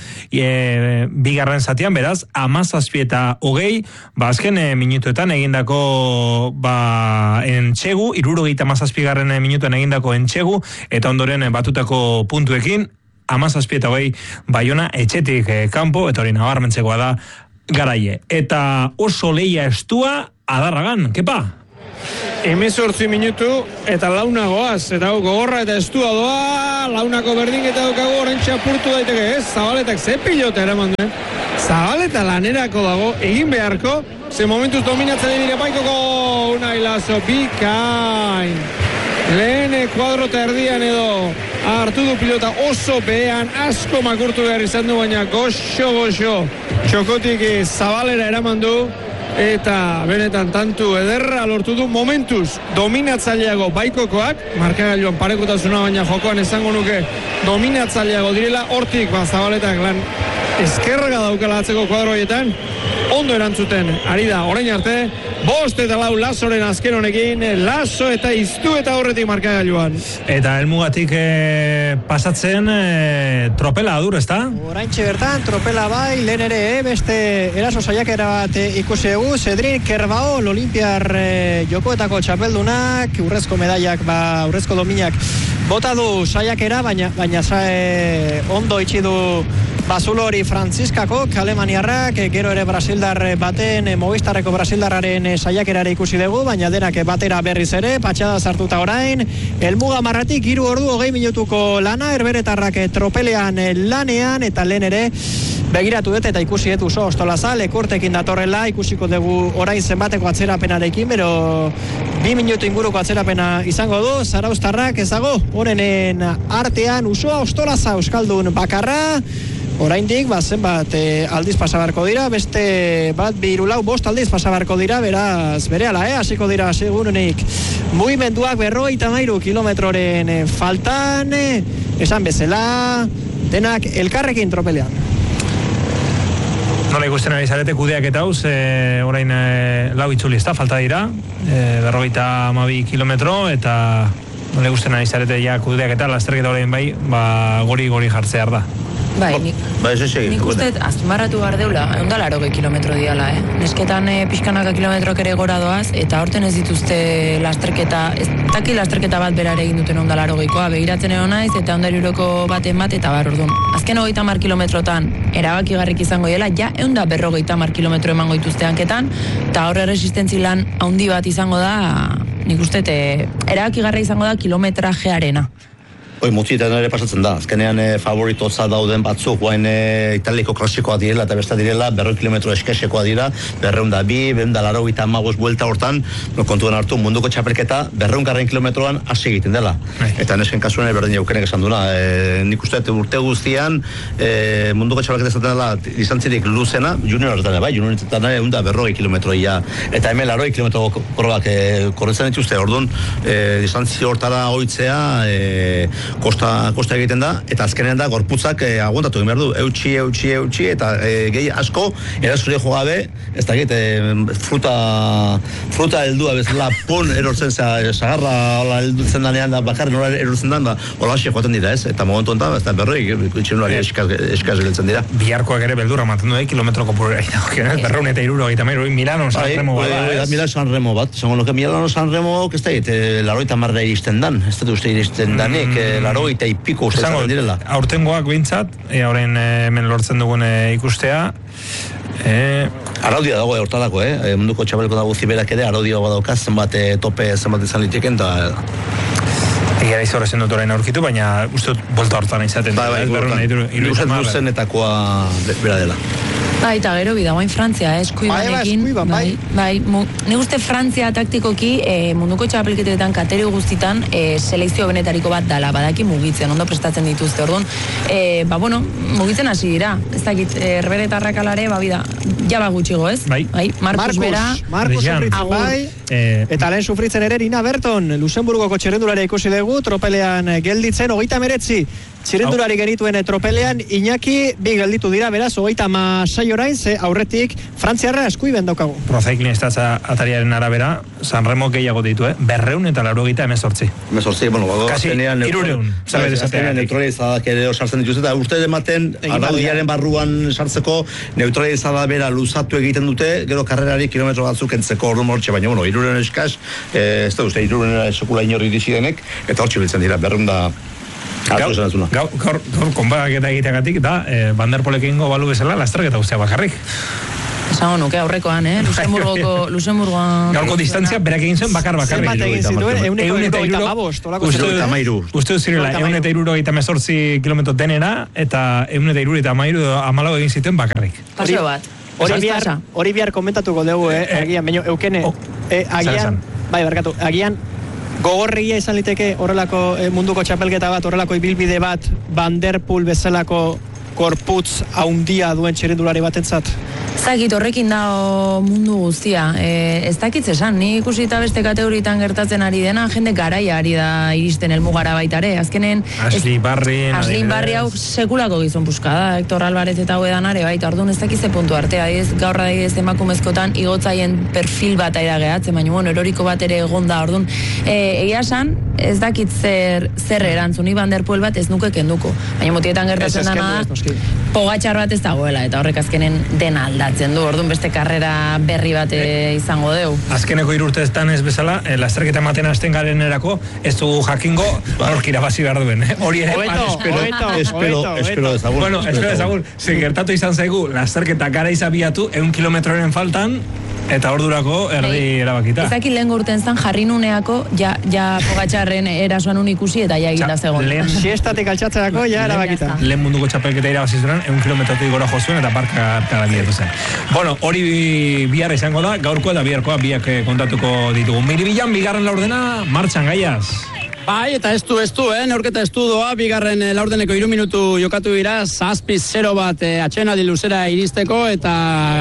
e, bigarren zatian, beraz, hamazazpi eta hogei, ba, azken e, minutuetan egindako ba, entxegu, hirurogeita hamazazpi garren minutuan egindako entxegu, eta ondoren e, batutako puntuekin, hamazazpi eta hogei Baiona etxetik e, kanpo, eta hori nabarmentzekoa da Garaie. Eta oso leia estua Adarragan, kepa? Hemezortzi minutu eta launa goaz, eta gogorra eta estua doa, launako berdin eta daukago orain txapurtu daiteke, ez? Zabaletak ze pilota eraman duen. Zabaleta lanerako dago, egin beharko, ze momentuz dominatzen dira Baikoko Unai Laso, bikain. Lehen kuadro eta erdian edo hartu du pilota oso behan, asko makurtu behar izan du, baina goxo-goxo txokotik Zabalera eraman du, eta benetan tantu ederra lortu du momentuz dominatzaileago Baikokoak, markagailuan parekotasuna baina jokoan esango nuke dominatzaileago direla, hortik ba, Zabaletak lan eskerga daukala atzeko kuadro horietan, ondo erantzuten ari da orain arte, bost eta lau Lasoren azken honekin, Laso eta iztu eta horretik markagailuan. Eta helmugatik e, pasatzen e, tropela adur, ezta? Oraintxe bertan, tropela bai, lehen ere, eh, beste eraso saiakera bat ikusi egu, Cedrin Kerbao, Olimpiar e, jokoetako txapeldunak, urrezko medaiak, ba, urrezko dominak bota du saiakera, baina, baina e, ondo itxi du Bazulo hori Frantziskako, Alemaniarrak, gero ere Brasildar baten, Movistarreko Brasildarraren saiakerare ikusi dugu, baina denak batera berriz ere, patxada sartuta orain, helmuga marratik, hiru ordu hogei minutuko lana, herberetarrak tropelean lanean, eta lehen ere, begiratu dut eta ikusi dut oso ostolaza, lekurtekin datorrela, ikusiko dugu orain zenbateko atzerapenarekin, bero bi minutu inguruko atzerapena izango du, Zarauztarrak ezago, horrenen artean usoa ostolaza euskaldun bakarra, oraindik, ba, zenbat e, aldiz pasabarko dira, beste bat, bi, hiru, lau, bost aldiz pasabarko dira, beraz, berehala, eh, hasiko dira segurunik mugimenduak berrogeita hamairu kilometroren e, faltan, e, esan bezala, denak elkarrekin tropelean. Nola ikusten ari zarete kudeak eta hauz, e, orain e, lau itzuli ezta, falta dira, e, berrogeita hamabi kilometro, eta nola ikusten ari zarete ja kudeak eta lasterketa orain bai, ba, gori-gori jartzear da. Bai, nik, ba, ez ezi, nik uste azpimarratu behar deula, egun da laro kilometro diala, eh? Nesketan eh, pixkanaka kilometrok ere gora doaz, eta horten ez dituzte lasterketa, ez taki lasterketa bat berare egin duten onda laro geikoa, begiratzen egon naiz, eta onda iruroko baten bat, eta bar orduan. Azken hogeita mar kilometrotan, erabaki garrik izango dela, ja egun da berrogeita mar kilometro emango dituzte hanketan, eta horre resistentzi lan handi bat izango da, nik uste, erabaki garra izango da kilometrajearena. Hoi, mutietan ere pasatzen da. Azkenean e, favoritotza dauden batzuk, guain e, italiko klasikoa direla eta besta direla, berroi kilometro eskesekoa dira, berreun da bi, berreun da laro eta magos buelta hortan, no, kontuan hartu munduko txapelketa, berreun garren kilometroan hasi egiten dela. Ai. Eta nesken kasuan berdin jaukenek esan duna. E, nik uste urte guztian, e, munduko txapelketa esaten dela, izantzirik luzena, junior horretan, bai, junior horretan egun da berroi kilometroia, eta hemen laroi kilometro korobak e, korretzen dituzte, orduan, e, distantzi hortara oitzea, e, Kosta, kosta egiten da, eta azkenean da gorputzak eh, aguantatu egin behar du, eutxi, eutxi, eutxi, eta eh, gehi asko, erazure joa be, ez da egite, eh, fruta, fruta heldua bezala, pon erortzen zagarra, hola heldutzen danean da, bakarren hola erortzen da, hola hasi joaten dira, ez? Eta momentu enta, ez da berroi, itxenulari eskaz giltzen dira. Biharkoak ere beldurra maten du, eh, kilometro kopurera, berreun eta iruro egita mairu, Milano San Remo bada, Milano San Remo bat, zango nuke Milano San Remo, ez da egite, laroita marra iristen dan, ez da uste iristen danik, laro eta ipiko uste zaten direla. Aurtengoak behintzat, e, horrein e, hemen lortzen dugun e, ikustea. E... Araudia dago e, hortadako, eh? E, munduko txabeleko dago ziberak ere, araudia dago zenbat e, tope zenbat izan liteken, eta... Egia da izorrezen dut orain aurkitu, baina uste dut bolta hortan izaten. Ba, ba, iruzen duzenetakoa bera dela. Bai, eta gero bidagoain Frantzia, eh, eskuibanekin. Bai, bai, bai. Bai, ni uste Frantzia taktikoki eh, munduko txapelketetan katerio guztitan eh, selekzio benetariko bat dala, badaki mugitzen, ondo prestatzen dituzte, orduan. Eh, ba, bueno, mugitzen hasi dira. Ez dakit, herberetarrak alare, ba, bida, jaba gutxigo, ez? Bai. Bai, Markus Bera. Markus Enritzen, bai. E... Eta lehen sufritzen ere Nina Berton, Luxemburgoko txirrendularia ikusi dugu, tropelean gelditzen, hogeita meretzi txirrendulari genituen tropelean, Iñaki bi gelditu dira, beraz, hogeita masai orain, ze aurretik Frantziarra eskuiben daukagu. Procycling estatza atariaren arabera, Sanremo gehiago ditu, eh? berreun eta laurogeita emezortzi. Emezortzi, bueno, bago, kasi irureun. Azkenean neutralizadak ere sartzen dituzte, eta uste ematen, araudiaren barruan sartzeko, neutralizada bera luzatu egiten dute, gero karrerari kilometro batzuk entzeko ordu mortxe, baina, bueno, irureun eskaz, ez da uste, irureun sekula inorri dizidenek, eta hortxe biltzen dira, berreun da... Gaur, gaur, gaur, gaur konbaketa egiteagatik da, eh, Van der Poelek egingo balu bezala, lasterketa guztia bakarrik. Esango nuke aurrekoan, eh? Luxemburgoko, Luxemburgoan... Gaurko distantzia berak egin zen bakar bakarrik. Zenbat egin zituen, euneko irurogeita mabost. Uste dut zirela, eun eta irurogeita mezortzi kilometro denera, eta eun eta irurogeita amairu amalau egin zituen bakarrik. Paseo bat. Hori bihar, hori bihar komentatuko dugu, eh? Agian, baino, eukene, agian, bai, barkatu, agian, gogorregia izan liteke horrelako eh, munduko txapelketa bat, horrelako ibilbide bat, Van der Poel bezalako korputz haundia duen txirrendulari batentzat? Zagit, horrekin da mundu guztia. E, ez dakitz esan, ni ikusi eta beste kategoritan gertatzen ari dena, jende garaia ari da iristen helmugara baitare. Azkenen... Asli Barri... Asli Barri hau sekulako gizon puska da, Hector Alvarez eta hoedan are, baita, orduan ez dakitze puntu artea. Ez, gaur adibidez emakumezkotan igotzaien perfil bat aira gehatzen, baina bueno, eroriko bat ere egon da, orduan. E, egia esan, ez dakit zer, zer erantzuni Van der Poel bat ez nuke kenduko. Baina motietan gertatzen dana da, pogatxar bat ez dagoela, eta horrek azkenen dena aldatzen du, orduan beste karrera berri bat izango deu. Azkeneko irurteetan ez bezala, lasterketa ematen hasten garen erako, ez dugu jakingo, hork irabazi behar duen, eh? Hori ere, espero, espero, espero dezagun. Bueno, espero dezagun, ze gertatu izan zaigu, lasterketa gara izabiatu, eun kilometroren faltan, eta ordurako erdi erabakita. Ezakit lehen urten zan jarri nuneako, ja, ja Pogatxarren erasoan un ikusi eta ja eginda zegoen. Siestatik altxatzerako ja erabakita. Lehen munduko txapelketa irabazizuran, eun kilometrotik gora jozuen eta barka da bietu zen. Bueno, hori bihar izango da, gaurko eta biharkoa biak kontatuko ditugu. Miribilan, bigarren laurdena, martxan gaiaz. Bai, eta ez du, ez du, eh? Neurketa ez du doa, bigarren eh, laurdeneko iru minutu jokatu dira, zazpi zero bat eh, atxenaldi luzera iristeko, eta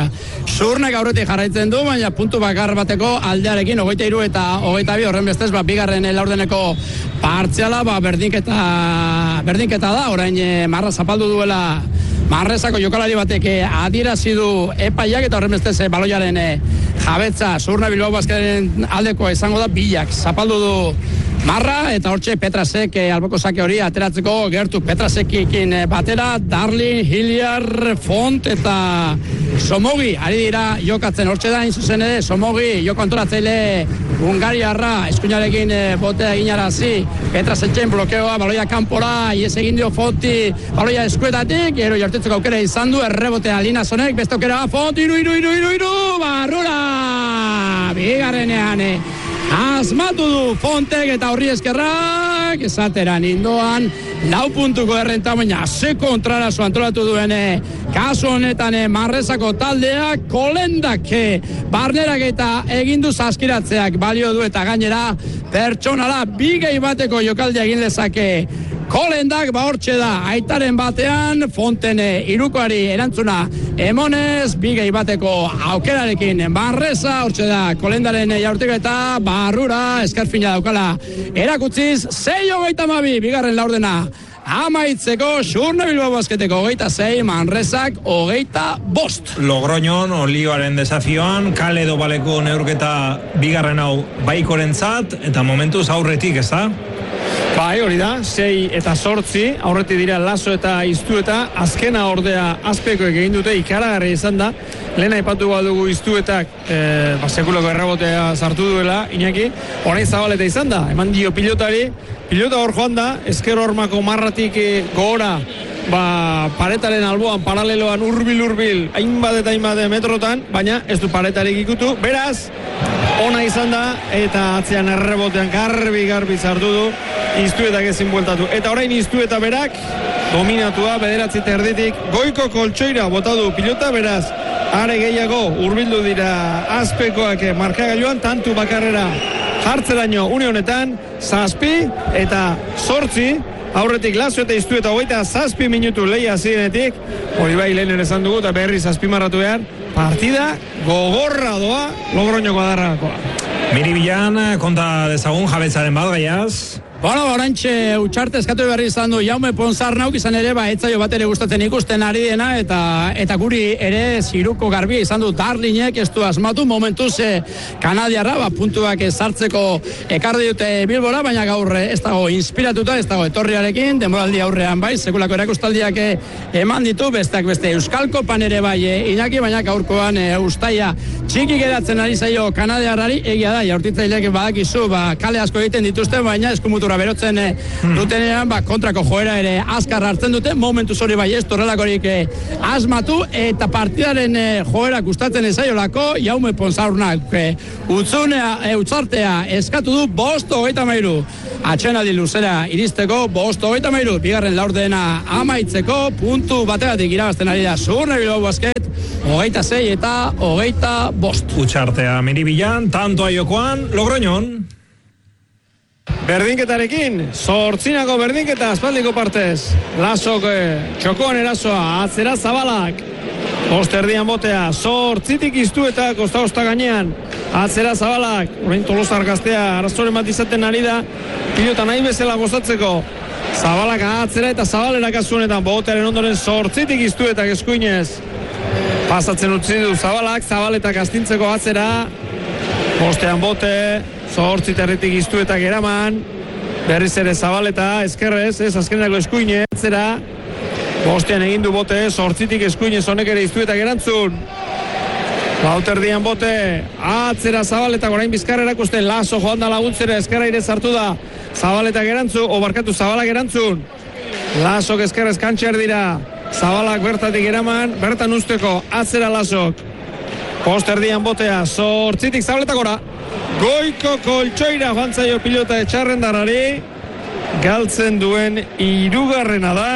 Zurnek aurretik jarraitzen du, baina puntu bakar bateko aldearekin, hogeita hiru eta hogeita bi, horren bestez, ba, bigarren eh, laurdeneko partziala, ba, berdinketa, berdinketa da, orain eh, marra zapaldu duela Marrezako jokalari batek adierazi du epaiak, eta horren bestez eh, baloiaren eh, jabetza Zurna Bilbao Basketaren aldekoa izango da, bilak zapaldu du Marra, eta hortxe Petrasek eh, alboko sake hori ateratzeko gertu Petrasekin eh, batera, Darlin, Hilliar, Font eta Somogi ari dira jokatzen, hortxe da zuzen ere Somogi joko antolatzaile Hungariarra eskuinarekin eh, botea eginarazi, Petrasekin blokeoa, baloia kanpora, ies egin dio Fonti, baloia eskuetatik, ero jortetzeko aukera izan du, errebotea Linazonek, beste aukera Font, iru, iru, iru, iru, iru, barrura, bigarrenean, eh. Asmatu du Fontek eta horri eskerrak esateran indoan lau puntuko errenta, baina ze kontrarazo antolatu duen kasu honetan Marrezako taldeak kolendak barnerak eta egindu zaskiratzeak balio du, eta gainera pertsonala bigei bateko jokaldia egin lezake kolendak, ba hortxe da aitaren batean Fonten irukoari erantzuna emonez, bigei bateko aukerarekin Marreza, hortxe da kolendaren jaurteko eta barrura eskarfina daukala erakutziz, sei hogeita mabi bigarren laurdena amaitzeko Zurna Bilbao Basketeko hogeita sei, Manrezak hogeita bost. Logroñon olioaren desafioan, kale edo baleko neurketa bigarren hau baikorentzat, eta momentuz aurretik, ez da? Bai, hori da, sei eta sortzi, aurretik dira Laso eta Iztueta, azkena ordea azpekoek egin dute, ikaragarri izan da, lehen aipatu badugu Iztuetak, e, ba, sekulako errabotea sartu duela, Iñaki, orain Zabaleta izan da, eman dio pilotari, pilota hor joan da, ezker hormako marratik e, gora, ba, paretaren alboan, paraleloan, urbil-urbil, hainbat eta hainbat metrotan, baina ez du paretarik ikutu, beraz, ona izan da, eta atzean errebotean garbi-garbi sartu du, Iztuetak ezin bueltatu. Eta orain Iztueta berak, dominatua, bederatzi terditik, goiko koltsoira bota du pilota, beraz, are gehiago urbildu dira azpekoak markagailuan, tantu bakarrera jartzeraino une honetan, zazpi eta sortzi, aurretik Laso eta Iztueta hogeita zazpi minutu lehia zirenetik, hori bai lehen ere esan dugu, eta berri zazpi marratu behar, partida gogorra doa Logroñoko adarrakoa. Miribilan, konta dezagun jabetzaren bat, gaiaz? Bueno, orantxe utxarte eskatu berri izan du Jaume Ponsarnauk, izan ere, ba, etzaio bat ere gustatzen ikusten ari dena, eta eta guri ere ziruko garbia izan du Darlinek, ez du asmatu, momentuz eh, Kanadiarra, ba, puntuak sartzeko ekarri dute Bilbora, baina gaur ez dago inspiratuta, ez dago etorriarekin, denboraldi aurrean bai, sekulako erakustaldiak eman ditu, besteak beste Euskal Kopan ere bai, eh, Iñaki, baina gaurkoan eh, ustaia txiki geratzen ari zaio Kanadiarrari, egia da, jaurtitzaileak badakizu, ba, kale asko egiten dituzte, baina eskumutu berotzen eh, dutenean, ba, kontrako joera ere azkar hartzen dute, momentu zori bai ez torrelakorik eh, asmatu, eta partidaren eh, joera gustatzen ezaiolako, Jaume Ponsarnak eh, utzunea, eh, utzartea eskatu du bost hogeita mairu, atxenaldi luzera iristeko, bost hogeita mairu, bigarren laurdena amaitzeko, puntu bategatik irabazten ari da Zurne Bilbao Basket, hogeita sei eta hogeita bost. Utxartea Miribilan, tanto aiokoan, Logroñon. Berdinketarekin, zortzinako berdinketa aspaldiko partez. Lasok eh, txokoan erasoa, atzera Zabalak. Osterdian botea, zortzitik iztu eta kosta-osta gainean. Atzera Zabalak, orain Tolosar gaztea, arazoren bat izaten ari da, pilota nahi bezala gozatzeko. Zabalak atzera eta Zabalera kasuanetan, botearen ondoren zortzitik iztu eta eskuinez. Pasatzen utzi du Zabalak, Zabaletak astintzeko atzera. Bostean bote, zortzi territik iztu eta geraman, berriz ere Zabaleta, eskerrez, ez azkenako eskuine, atzera, bostean egin du bote, zortzitik eskuine zonek ere iztu eta gerantzun, lauterdian bote, atzera Zabaleta, orain bizkarra erakusten, Laso joan da laguntzera, eskerra ire zartu da, Zabaleta gerantzun, obarkatu Zabala gerantzun, Lasok eskerrez kantxer dira, Zabalak bertatik geraman, bertan usteko, atzera Lasok, posterdian botea, zortzitik Zabaleta gora, goiko koltsoira joan zaio pilota etxarrendarari, galtzen duen hirugarrena da,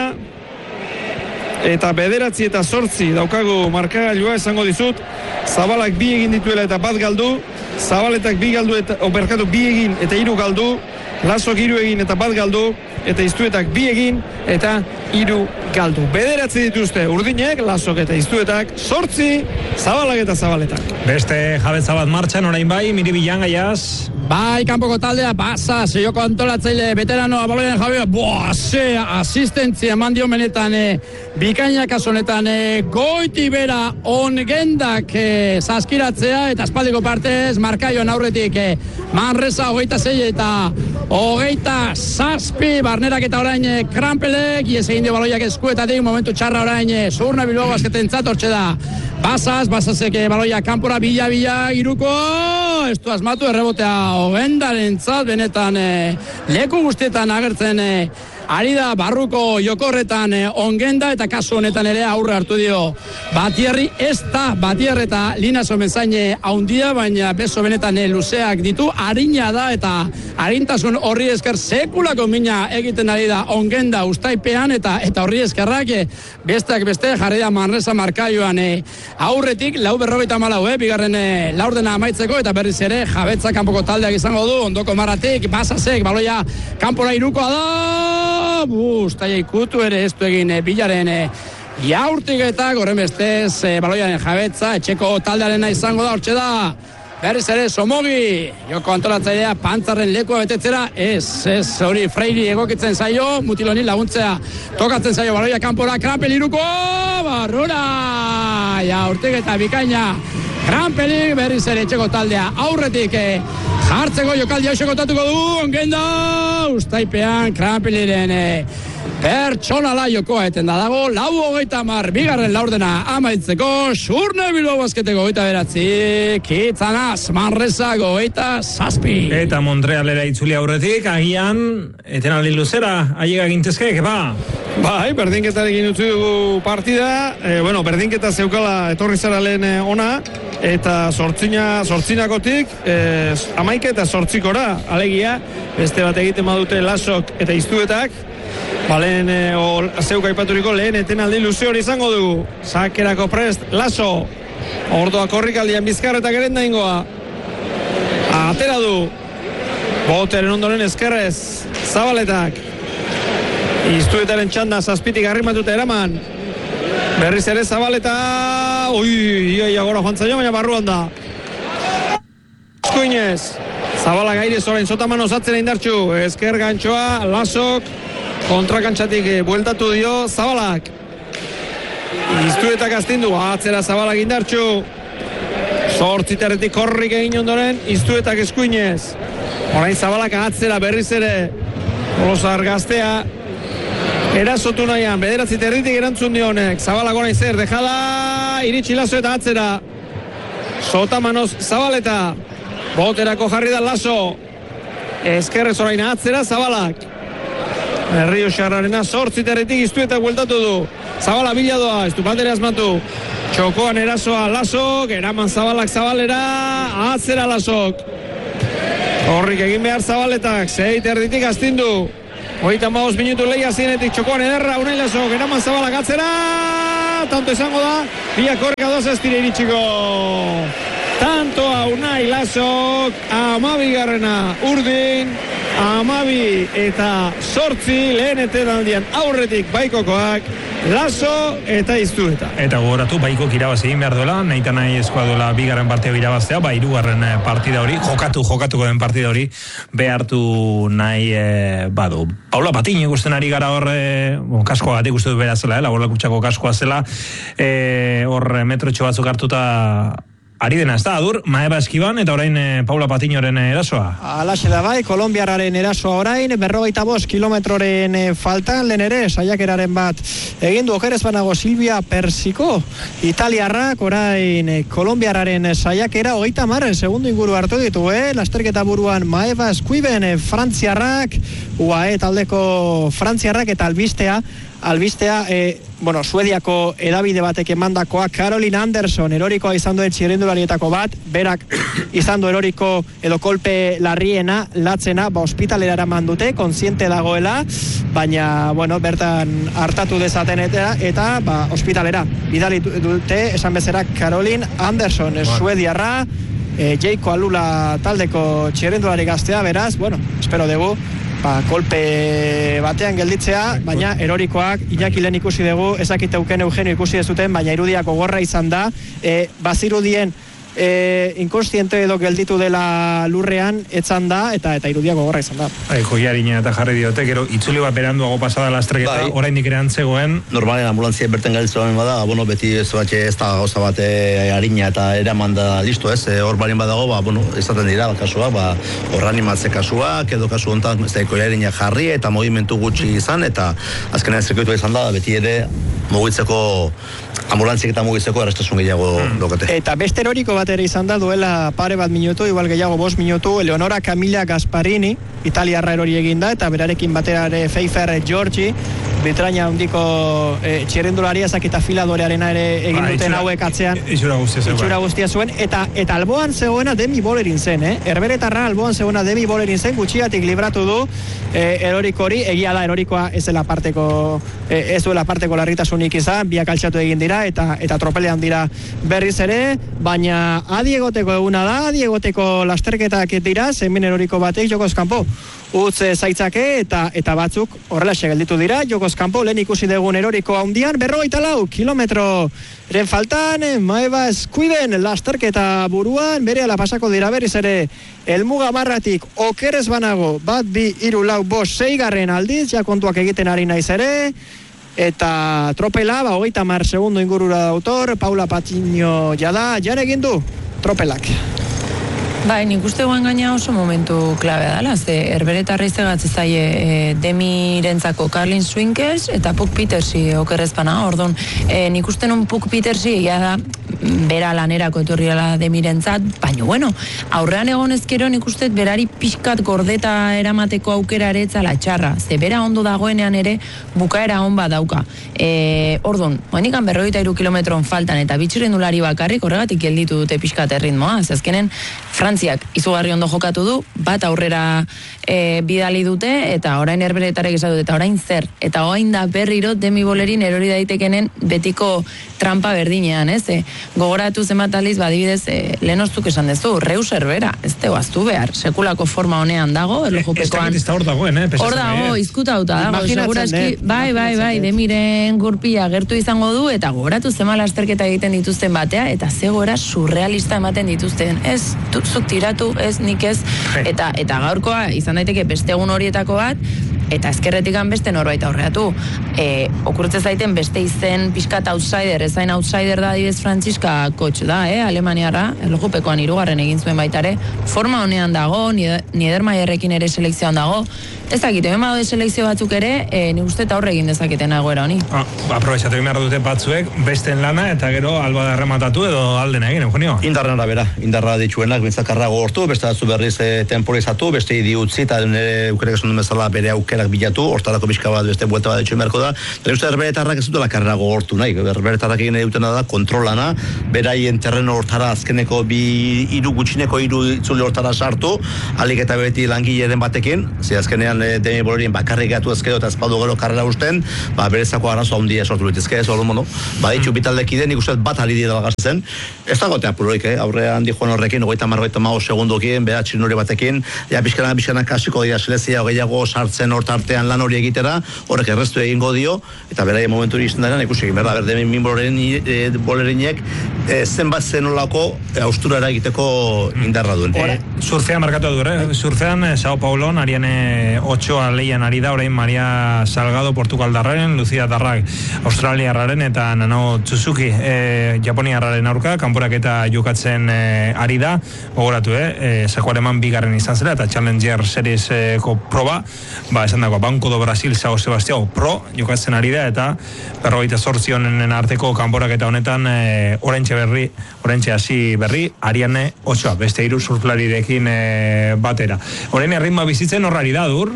eta bederatzi eta zortzi daukagu markagailua esango dizut, Zabalak bi egin dituela eta bat galdu, Zabaletak bi galdu eta, oberkatu bi egin eta hiru galdu, Lasok hiru egin eta bat galdu, eta iztuetak bi egin eta hiru galdu. Bederatzi dituzte urdinek, Lasok eta iztuetak, zortzi, Zabalak eta Zabaletak. Beste jabetza bat martxan, orain bai, Miribilan gaiaz. Bai, kanpoko taldea, basa, zeioko antolatzaile, veteranoa, baloian jabea, boa, ze, asistentzia eman dio menetan, e, bikainak asonetan, e, goiti bera ongendak e, zaskiratzea, eta espaldiko partez, markaioan aurretik, e, Manresa, hogeita zei eta hogeita zazpi, barnerak eta orain e, Krampelek, iez egin dio baloiak eskuetatik, momentu txarra orain, e, Zurne Bilbao Basketen zatortxe da, Basaz, Basazek baloia kanpora bila-bila iruko, ez du asmatu errebotea hogendaren zat, benetan e, leku guztietan agertzen e, ari da barruko jokorretan e, ongenda eta kasu honetan ere aurre hartu dio Batierri, ez da Batier eta Linazo menzaine haundia, baina beso benetan e, luzeak ditu, harina da eta harintasun horri esker sekulako mina egiten ari da ongenda ustaipean eta eta horri eskerrak e, besteak beste jarri da Manresa markaioan e, aurretik, lau berrogeita malau, eh, bigarren e, laurdena amaitzeko eta berriz ere jabetza kanpoko taldeak izango du, ondoko maratik, Basazek, baloia kanpora irukoa da, buz, taia ikutu ere ez du egin e, bilaren e, jaurtik eta gorren bestez e, baloiaren jabetza, etxeko taldearena izango da, hortxe da, berriz ere Somogi, joko antolatzailea pantzarren lekua betetzera, ez, ez, hori Freiri egokitzen zaio, Mutiloni laguntzea, tokatzen zaio baloia kanpora, Krampel iruko, barrura, jaurtik eta bikaina, Krampelik berriz ere etxeko taldea aurretik eh, jartzeko jokaldia oso kontatuko du, ongenda ustaipean Krampeliren eh, pertsonala jokoa eten da dago, lau hogeita mar, bigarren laurdena amaitzeko, Zurne Bilbao Basketeko hogeita beratzi, Kitzanaz, Manresa hogeita zazpi. Eta Montrealera itzuli aurretik, agian, etenaldi luzera, aiega gintezke, ba? Bai, berdinketarekin utzi dugu partida, e, bueno, berdinketa zeukala etorri zara lehen e, ona, eta sortzina, sortzinakotik, e, amaika eta sortzikora, alegia, beste bat egiten badute Lasok eta iztuetak, ba, lehen, e, o, zeuk aipaturiko lehen etenaldi luze hori izango dugu, sakerako prest, Laso, ordoa korrikaldian bizkarra eta gerenda ingoa, atera du, boteren ondoren eskerrez, Zabaletak, iztuetaren txanda zazpitik arrimatuta eraman, berriz ere Zabaleta, ui, ia, ia, gora joan zaino, baina barruan da. Eskuinez, Zabala gairez orain Sotaman osatzen indartxu, esker gantxoa, Lasok, kontrakantxatik bueltatu dio Zabalak. Iztuetak astindu, atzera Zabalak indartxu, zortzitaretik korrik egin ondoren, Iztuetak eskuinez. Orain Zabalak atzera berriz ere, Olozar gaztea, erasotu nahian, bederatzi territik erantzun dionek, Zabalak orain zer, dejada, iritsi Laso eta atzera. Sotamanoz Zabaleta, boterako jarri da Laso, eskerrez orain atzera Zabalak. Herrio Xarrarena zortzitaretik Iztuetak bueltatu du. Zabala biladoa, ez du bandere asmatu. Txokoan erasoa Lasok, eraman Zabalak Zabalera, atzera Lasok. Horrik egin behar Zabaletak, zeit erditik astindu. Hogeita hamabost minutu lehia zinetik txokoan ederra, Unai Lasok, eraman Zabalak atzera, tanto izango da, biak horrek adoz ez dire iritsiko. Tantoa Unai Lasok, amabi garrena urdin, amabi eta sortzi lehen etenaldian aurretik baikokoak, Laso eta Iztueta. Eta gogoratu, baikok irabazi egin behar duela, nahi eta nahi eskoa duela bigarren partida irabaztea, ba, hirugarren partida hori, jokatu, jokatuko den partida hori, behartu nahi e, badu. Paula Patiño ikusten ari gara hor, e, bon, kaskoa gatik uste du bera zela, eh, laboralkutsako kaskoa zela, e, hor metrotxo batzuk hartuta ari dena, ez da, adur, Maeba Eskiban, eta orain e, Paula Patiñoren erasoa. Alaxe da bai, kolombiarraren erasoa orain, berrogeita bost kilometroren e, faltan, lehen ere, saiakeraren bat egin du okerez banago Silvia Persiko, italiarrak, orain e, kolombiarraren saiakera, hogeita marren segundo inguru hartu ditu, eh? Lasterketa buruan Maeba Eskiban, e, frantziarrak, U A E taldeko frantziarrak eta albistea, albistea, e, bueno, Suediako edabide batek emandakoa, Caroline Anderson, erorikoa izan duen txirrindularietako bat, berak izan du eroriko edo kolpe larriena, latzena, ba, ospitalera eraman dute, kontziente dagoela, baina, bueno, bertan hartatu dezaten eta, eta ba, ospitalera bidali dute, esan bezera, Caroline Anderson, bueno. Suediarra, e, Jeiko Alula taldeko txirrindulari gaztea, beraz, bueno, espero dugu, ba, kolpe batean gelditzea, baina erorikoak Iñaki lehen ikusi dugu, ezakite Euken Eugenio ikusi dezuten, baina irudiako gorra izan da, e, bazirudien e, inkonstiente edo gelditu dela lurrean etzan da, eta eta irudiako gorra izan da. Bai, joiarina eta jarri diote, gero itzuli bat beranduago pasada lastreketa, bai. Oraindik ere antzegoen. Normalen ambulantzia berten gelditzen bada, bueno, beti ez batxe ez da gauza bat e, harina eta eraman da listo, ez? E, hor balin badago, ba, bueno, izaten dira kasua, ba, hor animatze kasuak, edo kasu honetan, ez da, joiarina jarri eta movimentu gutxi izan, eta azkenean zirkuitua izan da, beti ere mugitzeko, ambulantzik eta mugitzeko errestasun gehiago hmm. dokate. Eta beste eroriko bat ere izan da, duela pare bat minutu, igual gehiago bost minutu, Eleonora Camilla Gasparini, italiarra erori eginda, eta berarekin batera ere Pfeiffer Giorgi, Britraina hundiko e, txirrindularia zakita filadorearena ere egin ba, duten hauek atzean. Itxura guztia zuen. Itxura guztia zuen, eta, eta alboan zegoena Demi Bolerin zen, eh? Erberetarra alboan zegoena Demi Bolerin zen, gutxiatik libratu du e, eroriko hori, egia da erorikoa ez dela parteko, e, ez duela parteko larritasunik izan, biak altxatu egin dira, eta eta tropelean dira berriz ere, baina adiegoteko eguna da, adiegoteko lasterketak dira, zemen eroriko batek jokoz kanpo utz zaitzake, eta eta batzuk horrelaxe gelditu dira, jokoz kanpo lehen ikusi dugun eroriko handian, berrogeita lau kilometroren faltan, Maeba Eskuiben lasterketa buruan, berehala pasako dira berriz ere, helmuga marratik okerez banago, bat bi hiru lau bost seigarren aldiz, ja kontuak egiten ari naiz ere, eta tropela, ba, hogeita mar segundo ingurura dautor, Paula Patiño jada, jan egin du, tropelak. Bai, nik uste guen gaina oso momentu klabea dela, ze herberetarra izegatze zaie e, Demirentzako Carlin Swinkels eta Puck Petersi okerrezpana, orduan, e, nik uste nun Puck Petersi egia da bera lanerako etorriala Demirentzat, baina bueno, aurrean egon ezkero nik uste berari pixkat gordeta eramateko aukera ere etzala txarra, ze bera ondo dagoenean ere bukaera on bat dauka. E, orduan, oenikan berrogeita hiru kilometron faltan eta bitxirrendulari bakarrik horregatik gelditu dute pixkat erritmoa, ze azkenen Frantziak izugarri ondo jokatu du, bat aurrera e, bidali dute, eta orain herberetarek esatu dute, eta orain zer, eta orain da berriro Demi Bolerin erori daitekenen betiko trampa berdinean, ez? E, gogoratu zenbat aliz, badibidez, e, lehen oztuk esan dezu, Reus Herbera, ez tegu aztu behar, sekulako forma honean dago, erlojupekoan. Ez da hor dagoen, eh? Hor dago, izkuta dauta dago, seguraski, bai, bai, bai, Demiren gurpila gertu izango du, eta gogoratu zema lasterketa egiten dituzten batea, eta zegora surrealista ematen dituzten, ez, zuk tiratu, ez, nik ez, eta, eta gaurkoa izan daiteke beste egun horietako bat, eta ezkerretikan beste norbait aurreatu. E, okurtze zaiten beste izen pixkat outsider, ezain outsider da adibidez Frantziska Kotx da, eh, Alemaniarra, erlojupekoan hirugarren egin zuen baitare, forma honean dago, Niedermayerrekin ere selekzioan dago, ez dakit, hemen badaude selekzio batzuk ere, e, nik uste eta horre egin dezaketen egoera honi. Ah, aprobetxatu egin behar dute batzuek, besten lana, eta gero alba da rematatu edo aldena egin, Eugenio? Indarren arabera, indarra dituenak, bintzakarra gogortu, beste batzu berriz e, temporizatu, beste idi utzi, eta nire ukerek esan duen bezala bere aukerak bilatu, hortarako pixka bat beste buelta bat ditxuen beharko da, eta uste herberetarrak ez dutela karrera gogortu nahi, herberetarrak egin dutena da kontrolana, beraien terreno hortara azkeneko bi hiru gutxineko hiru itzuli hortara sartu, alik eta beti langileren batekin, ze azkenean e, demi bolerien bakarrik gatu ezkero eta ezpaldu gero karrera usten, ba, berezako arazo handia sortu dituzke, ez hori mono, ba, ditxu bitaldekide, nik uste bat ari dira gazen, ez dagote apuroik, eh? Aurrean di joan horrekin, ogeita margoita mao segundokin, beha txinuri batekin, ja, pixkanak pixkanak kasiko dira selezia gehiago sartzen hortartean lan hori egitera, horrek errestu egingo dio, eta beraien momentu hori izan daren, ikusi egin, berda, berde min bolerinek, e, zenbat zenolako austurara egiteko indarra duen. E, surfean markatu du, eh? Surfean, eh, Sao Paulon, Ariane Ochoa leian ari da, orain Maria Salgado Portugaldarraren, Lucia Darrak Australiarraren, eta Nano Tsuzuki eh, Japoniarraren aurka, kanporak eta jokatzen eh, ari da, gogoratu, eh? eh Sakuareman bigarren izan zela, eta Challenger Serieseko proba, ba, esan dago, Banco do Brasil Sao Sebastião Pro jokatzen ari da, eta berrogeita zortzi honen arteko kanporak eta honetan eh, orentxe berri, orentxe hasi berri, Ariane Ochoa, beste hiru surflarirekin eh, batera. Orain erritma bizitzen horrari da, dur?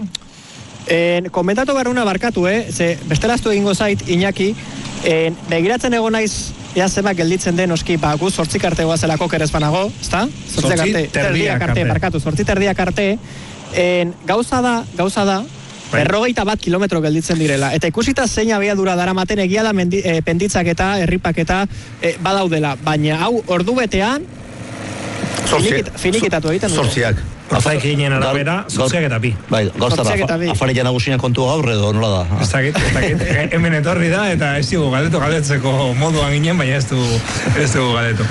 En, komentatu garuna barkatu, eh? Ze bestelaztu egingo zait, Iñaki, en, begiratzen egon naiz, ea zeba gelditzen den oski, ba, gu zortzik arte goazelako kerez banago, ezta? Zortzik arte, terdiak arte, barkatu, zortzi terdiak arte, en, gauza da, gauza da, berrogeita bat kilometro gelditzen direla, eta ikusita zein abiadura daramaten egia da mendi, e, penditzak eta herripak eta e, badaudela, baina hau ordu betean finikit, finikitatu egiten dut. Zortziak. Afaik eginen arabera, zortziak eta bi. Bai, gauztara, afarik nagusinak kontu gaur edo nola da? Ez dakit, ez dakit, hemen etorri da, eta ez dugu galdetu, galdetzeko moduan ginen, baina ez du, ez dugu galdetu.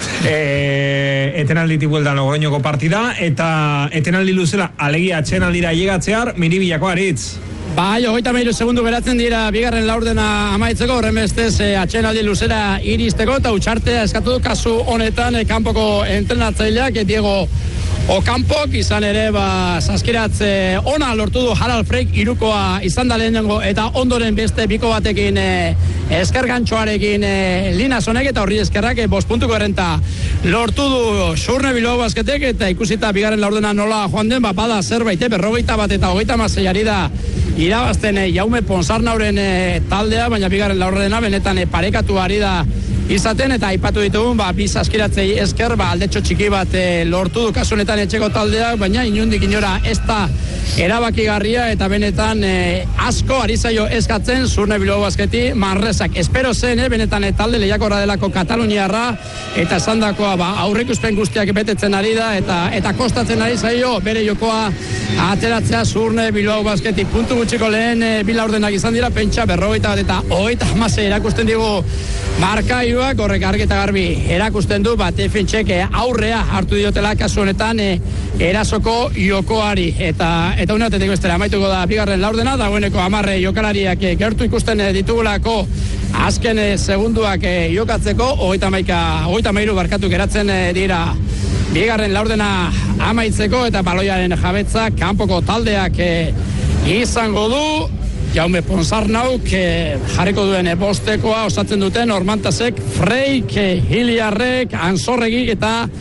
E, etenalditik bueltan Logroñoko partida, eta etenaldi luzela, alegia atxenaldira llegatzear, Miribilako aritz. Bai, hogeita meiru segundu geratzen dira bigarren laurdena amaitzeko, horren bestez eh, atxenaldi luzera iristeko, eta utxartea eskatu du kasu honetan eh, kanpoko entrenatzaileak, eh, Diego Okampok, izan ere, ba, saskiratze ona lortu du Harald Freik irukoa izan da lehenengo, eta ondoren beste biko batekin eh, eskergantxoarekin eh, Lina Sonek, eta horri eskerrak eh, bost puntuko errenta lortu du Surne Bilbao Basketek, eta ikusita bigarren laurdena nola joan den, ba, bada zerbait, eh, berrogeita bat eta hogeita maseiari da irabazten eh, Jaume Ponsarnauren eh, taldea, baina bigarren laurdena benetan eh, parekatu ari da izaten, eta aipatu ditugun, ba, bi saskiratzei esker, ba, aldetxo txiki bat e, lortu du kasunetan etxeko taldeak, baina inundik inora ez da erabakigarria, eta benetan e, asko ari zaio eskatzen Surne Bilbao Basketi Manresak. Espero zen, e, benetan e, talde lehiakorra delako Kataluniarra, eta esandakoa, ba, aurreikuspen guztiak betetzen ari da, eta eta kostatzen ari zaio bere jokoa ateratzea Surne Bilbao Basketi. Puntu gutxiko lehen e, bilaurdenak izan dira, pentsa berrogeita bat eta hogeita hamasei erakusten digu markailuak, horrek argi eta garbi erakusten du, bat defentsek aurrea hartu diotela kasu honetan e, erasoko jokoari, eta eta uneatetik bestera amaituko da bigarren laurdena, dagoeneko amarre jokalariak e, gertu ikusten e, ditugulako azken e, segunduak e, jokatzeko, hogeita maika, hogeita mairu barkatu geratzen e, dira bigarren laurdena amaitzeko, eta baloiaren jabetza kanpoko taldeak e, izango du. Jaume Ponsarnauk eh, jarriko duen bostekoa osatzen duten Ormantasek, Freik, eh, Hiliarrek, Anzorregik eta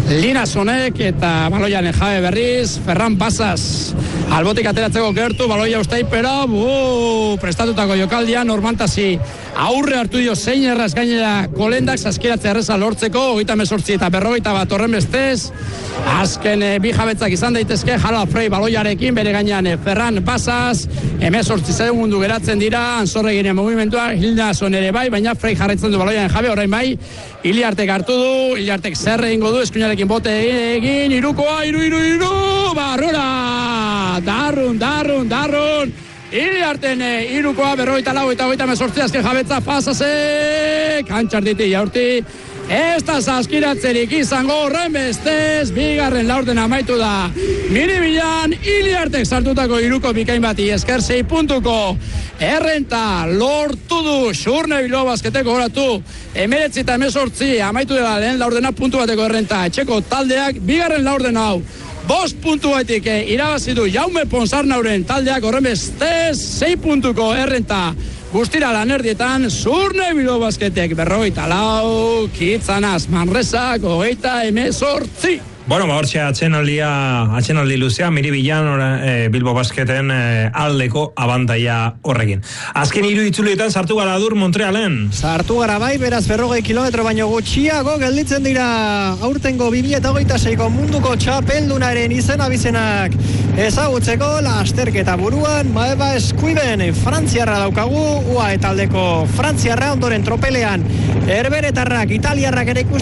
Linasonek eta baloian jabe berriz, Ferran Basas albotik ateratzeko gertu, baloia ustaipera, bu, prestatutako jokaldia, Normantasi aurre hartu dio zein erraz gainera kolendak, saskiratze erreza lortzeko, hogeita mesortzi eta berrogeita bat horren bestez, azken e, bi jabetzak izan daitezke, Jala Frei baloiarekin, bere gainean e, Ferran Basas, emezortzi segundu geratzen dira, Anzorreginen movimentua, Hildason ere bai, baina Frei jarraitzen du baloian jabe, orain bai, Iliartek hartu du, Iliartek zerre ingo du, eskuinarekin bote egin, irukoa, iru, iru, iru, barrura, darrun, darrun, darrun, Iliarten irukoa, berroita lau eta hogeita mesortzi azken jabetza, Fasasek, kantxarditi jaurti, ez da saskiratzerik izango horren bestez, bigarren laurden amaitu da. Miribilan, Iliartek sartutako iruko bikain bati esker sei puntuko errenta lortu du Xurne Bilbao Basketeko horatu. Emeretzi eta emezortzi amaitu dela lehen laurdena puntu bateko errenta. Etxeko taldeak bigarren laurden hau. Bost puntu baitik irabazi du Jaume Ponsarnauren taldeak horren bestez sei puntuko errenta. Guztira lan erdietan, Xurne Bilbao Basketek berrogeita lau, Kitzanaz Manresak hogeita emezortzi. Bueno, ba, hortxe atxenaldia, atxenaldi luzea, Miribilan e, Bilbao Basketen e, aldeko abantaia horrekin. Azken hiru itzulietan sartu gara dur Montrealen. Sartu gara bai, beraz berrogei kilometro baino gutxiago gelditzen dira aurtengo bi mila hogeita seiko munduko txapeldunaren izena bizenak ezagutzeko lasterketa buruan, Maeva Eskuiben frantziarra daukagu, U A E taldeko frantziarra, ondoren tropelean herberetarrak, italiarrak ere ikusten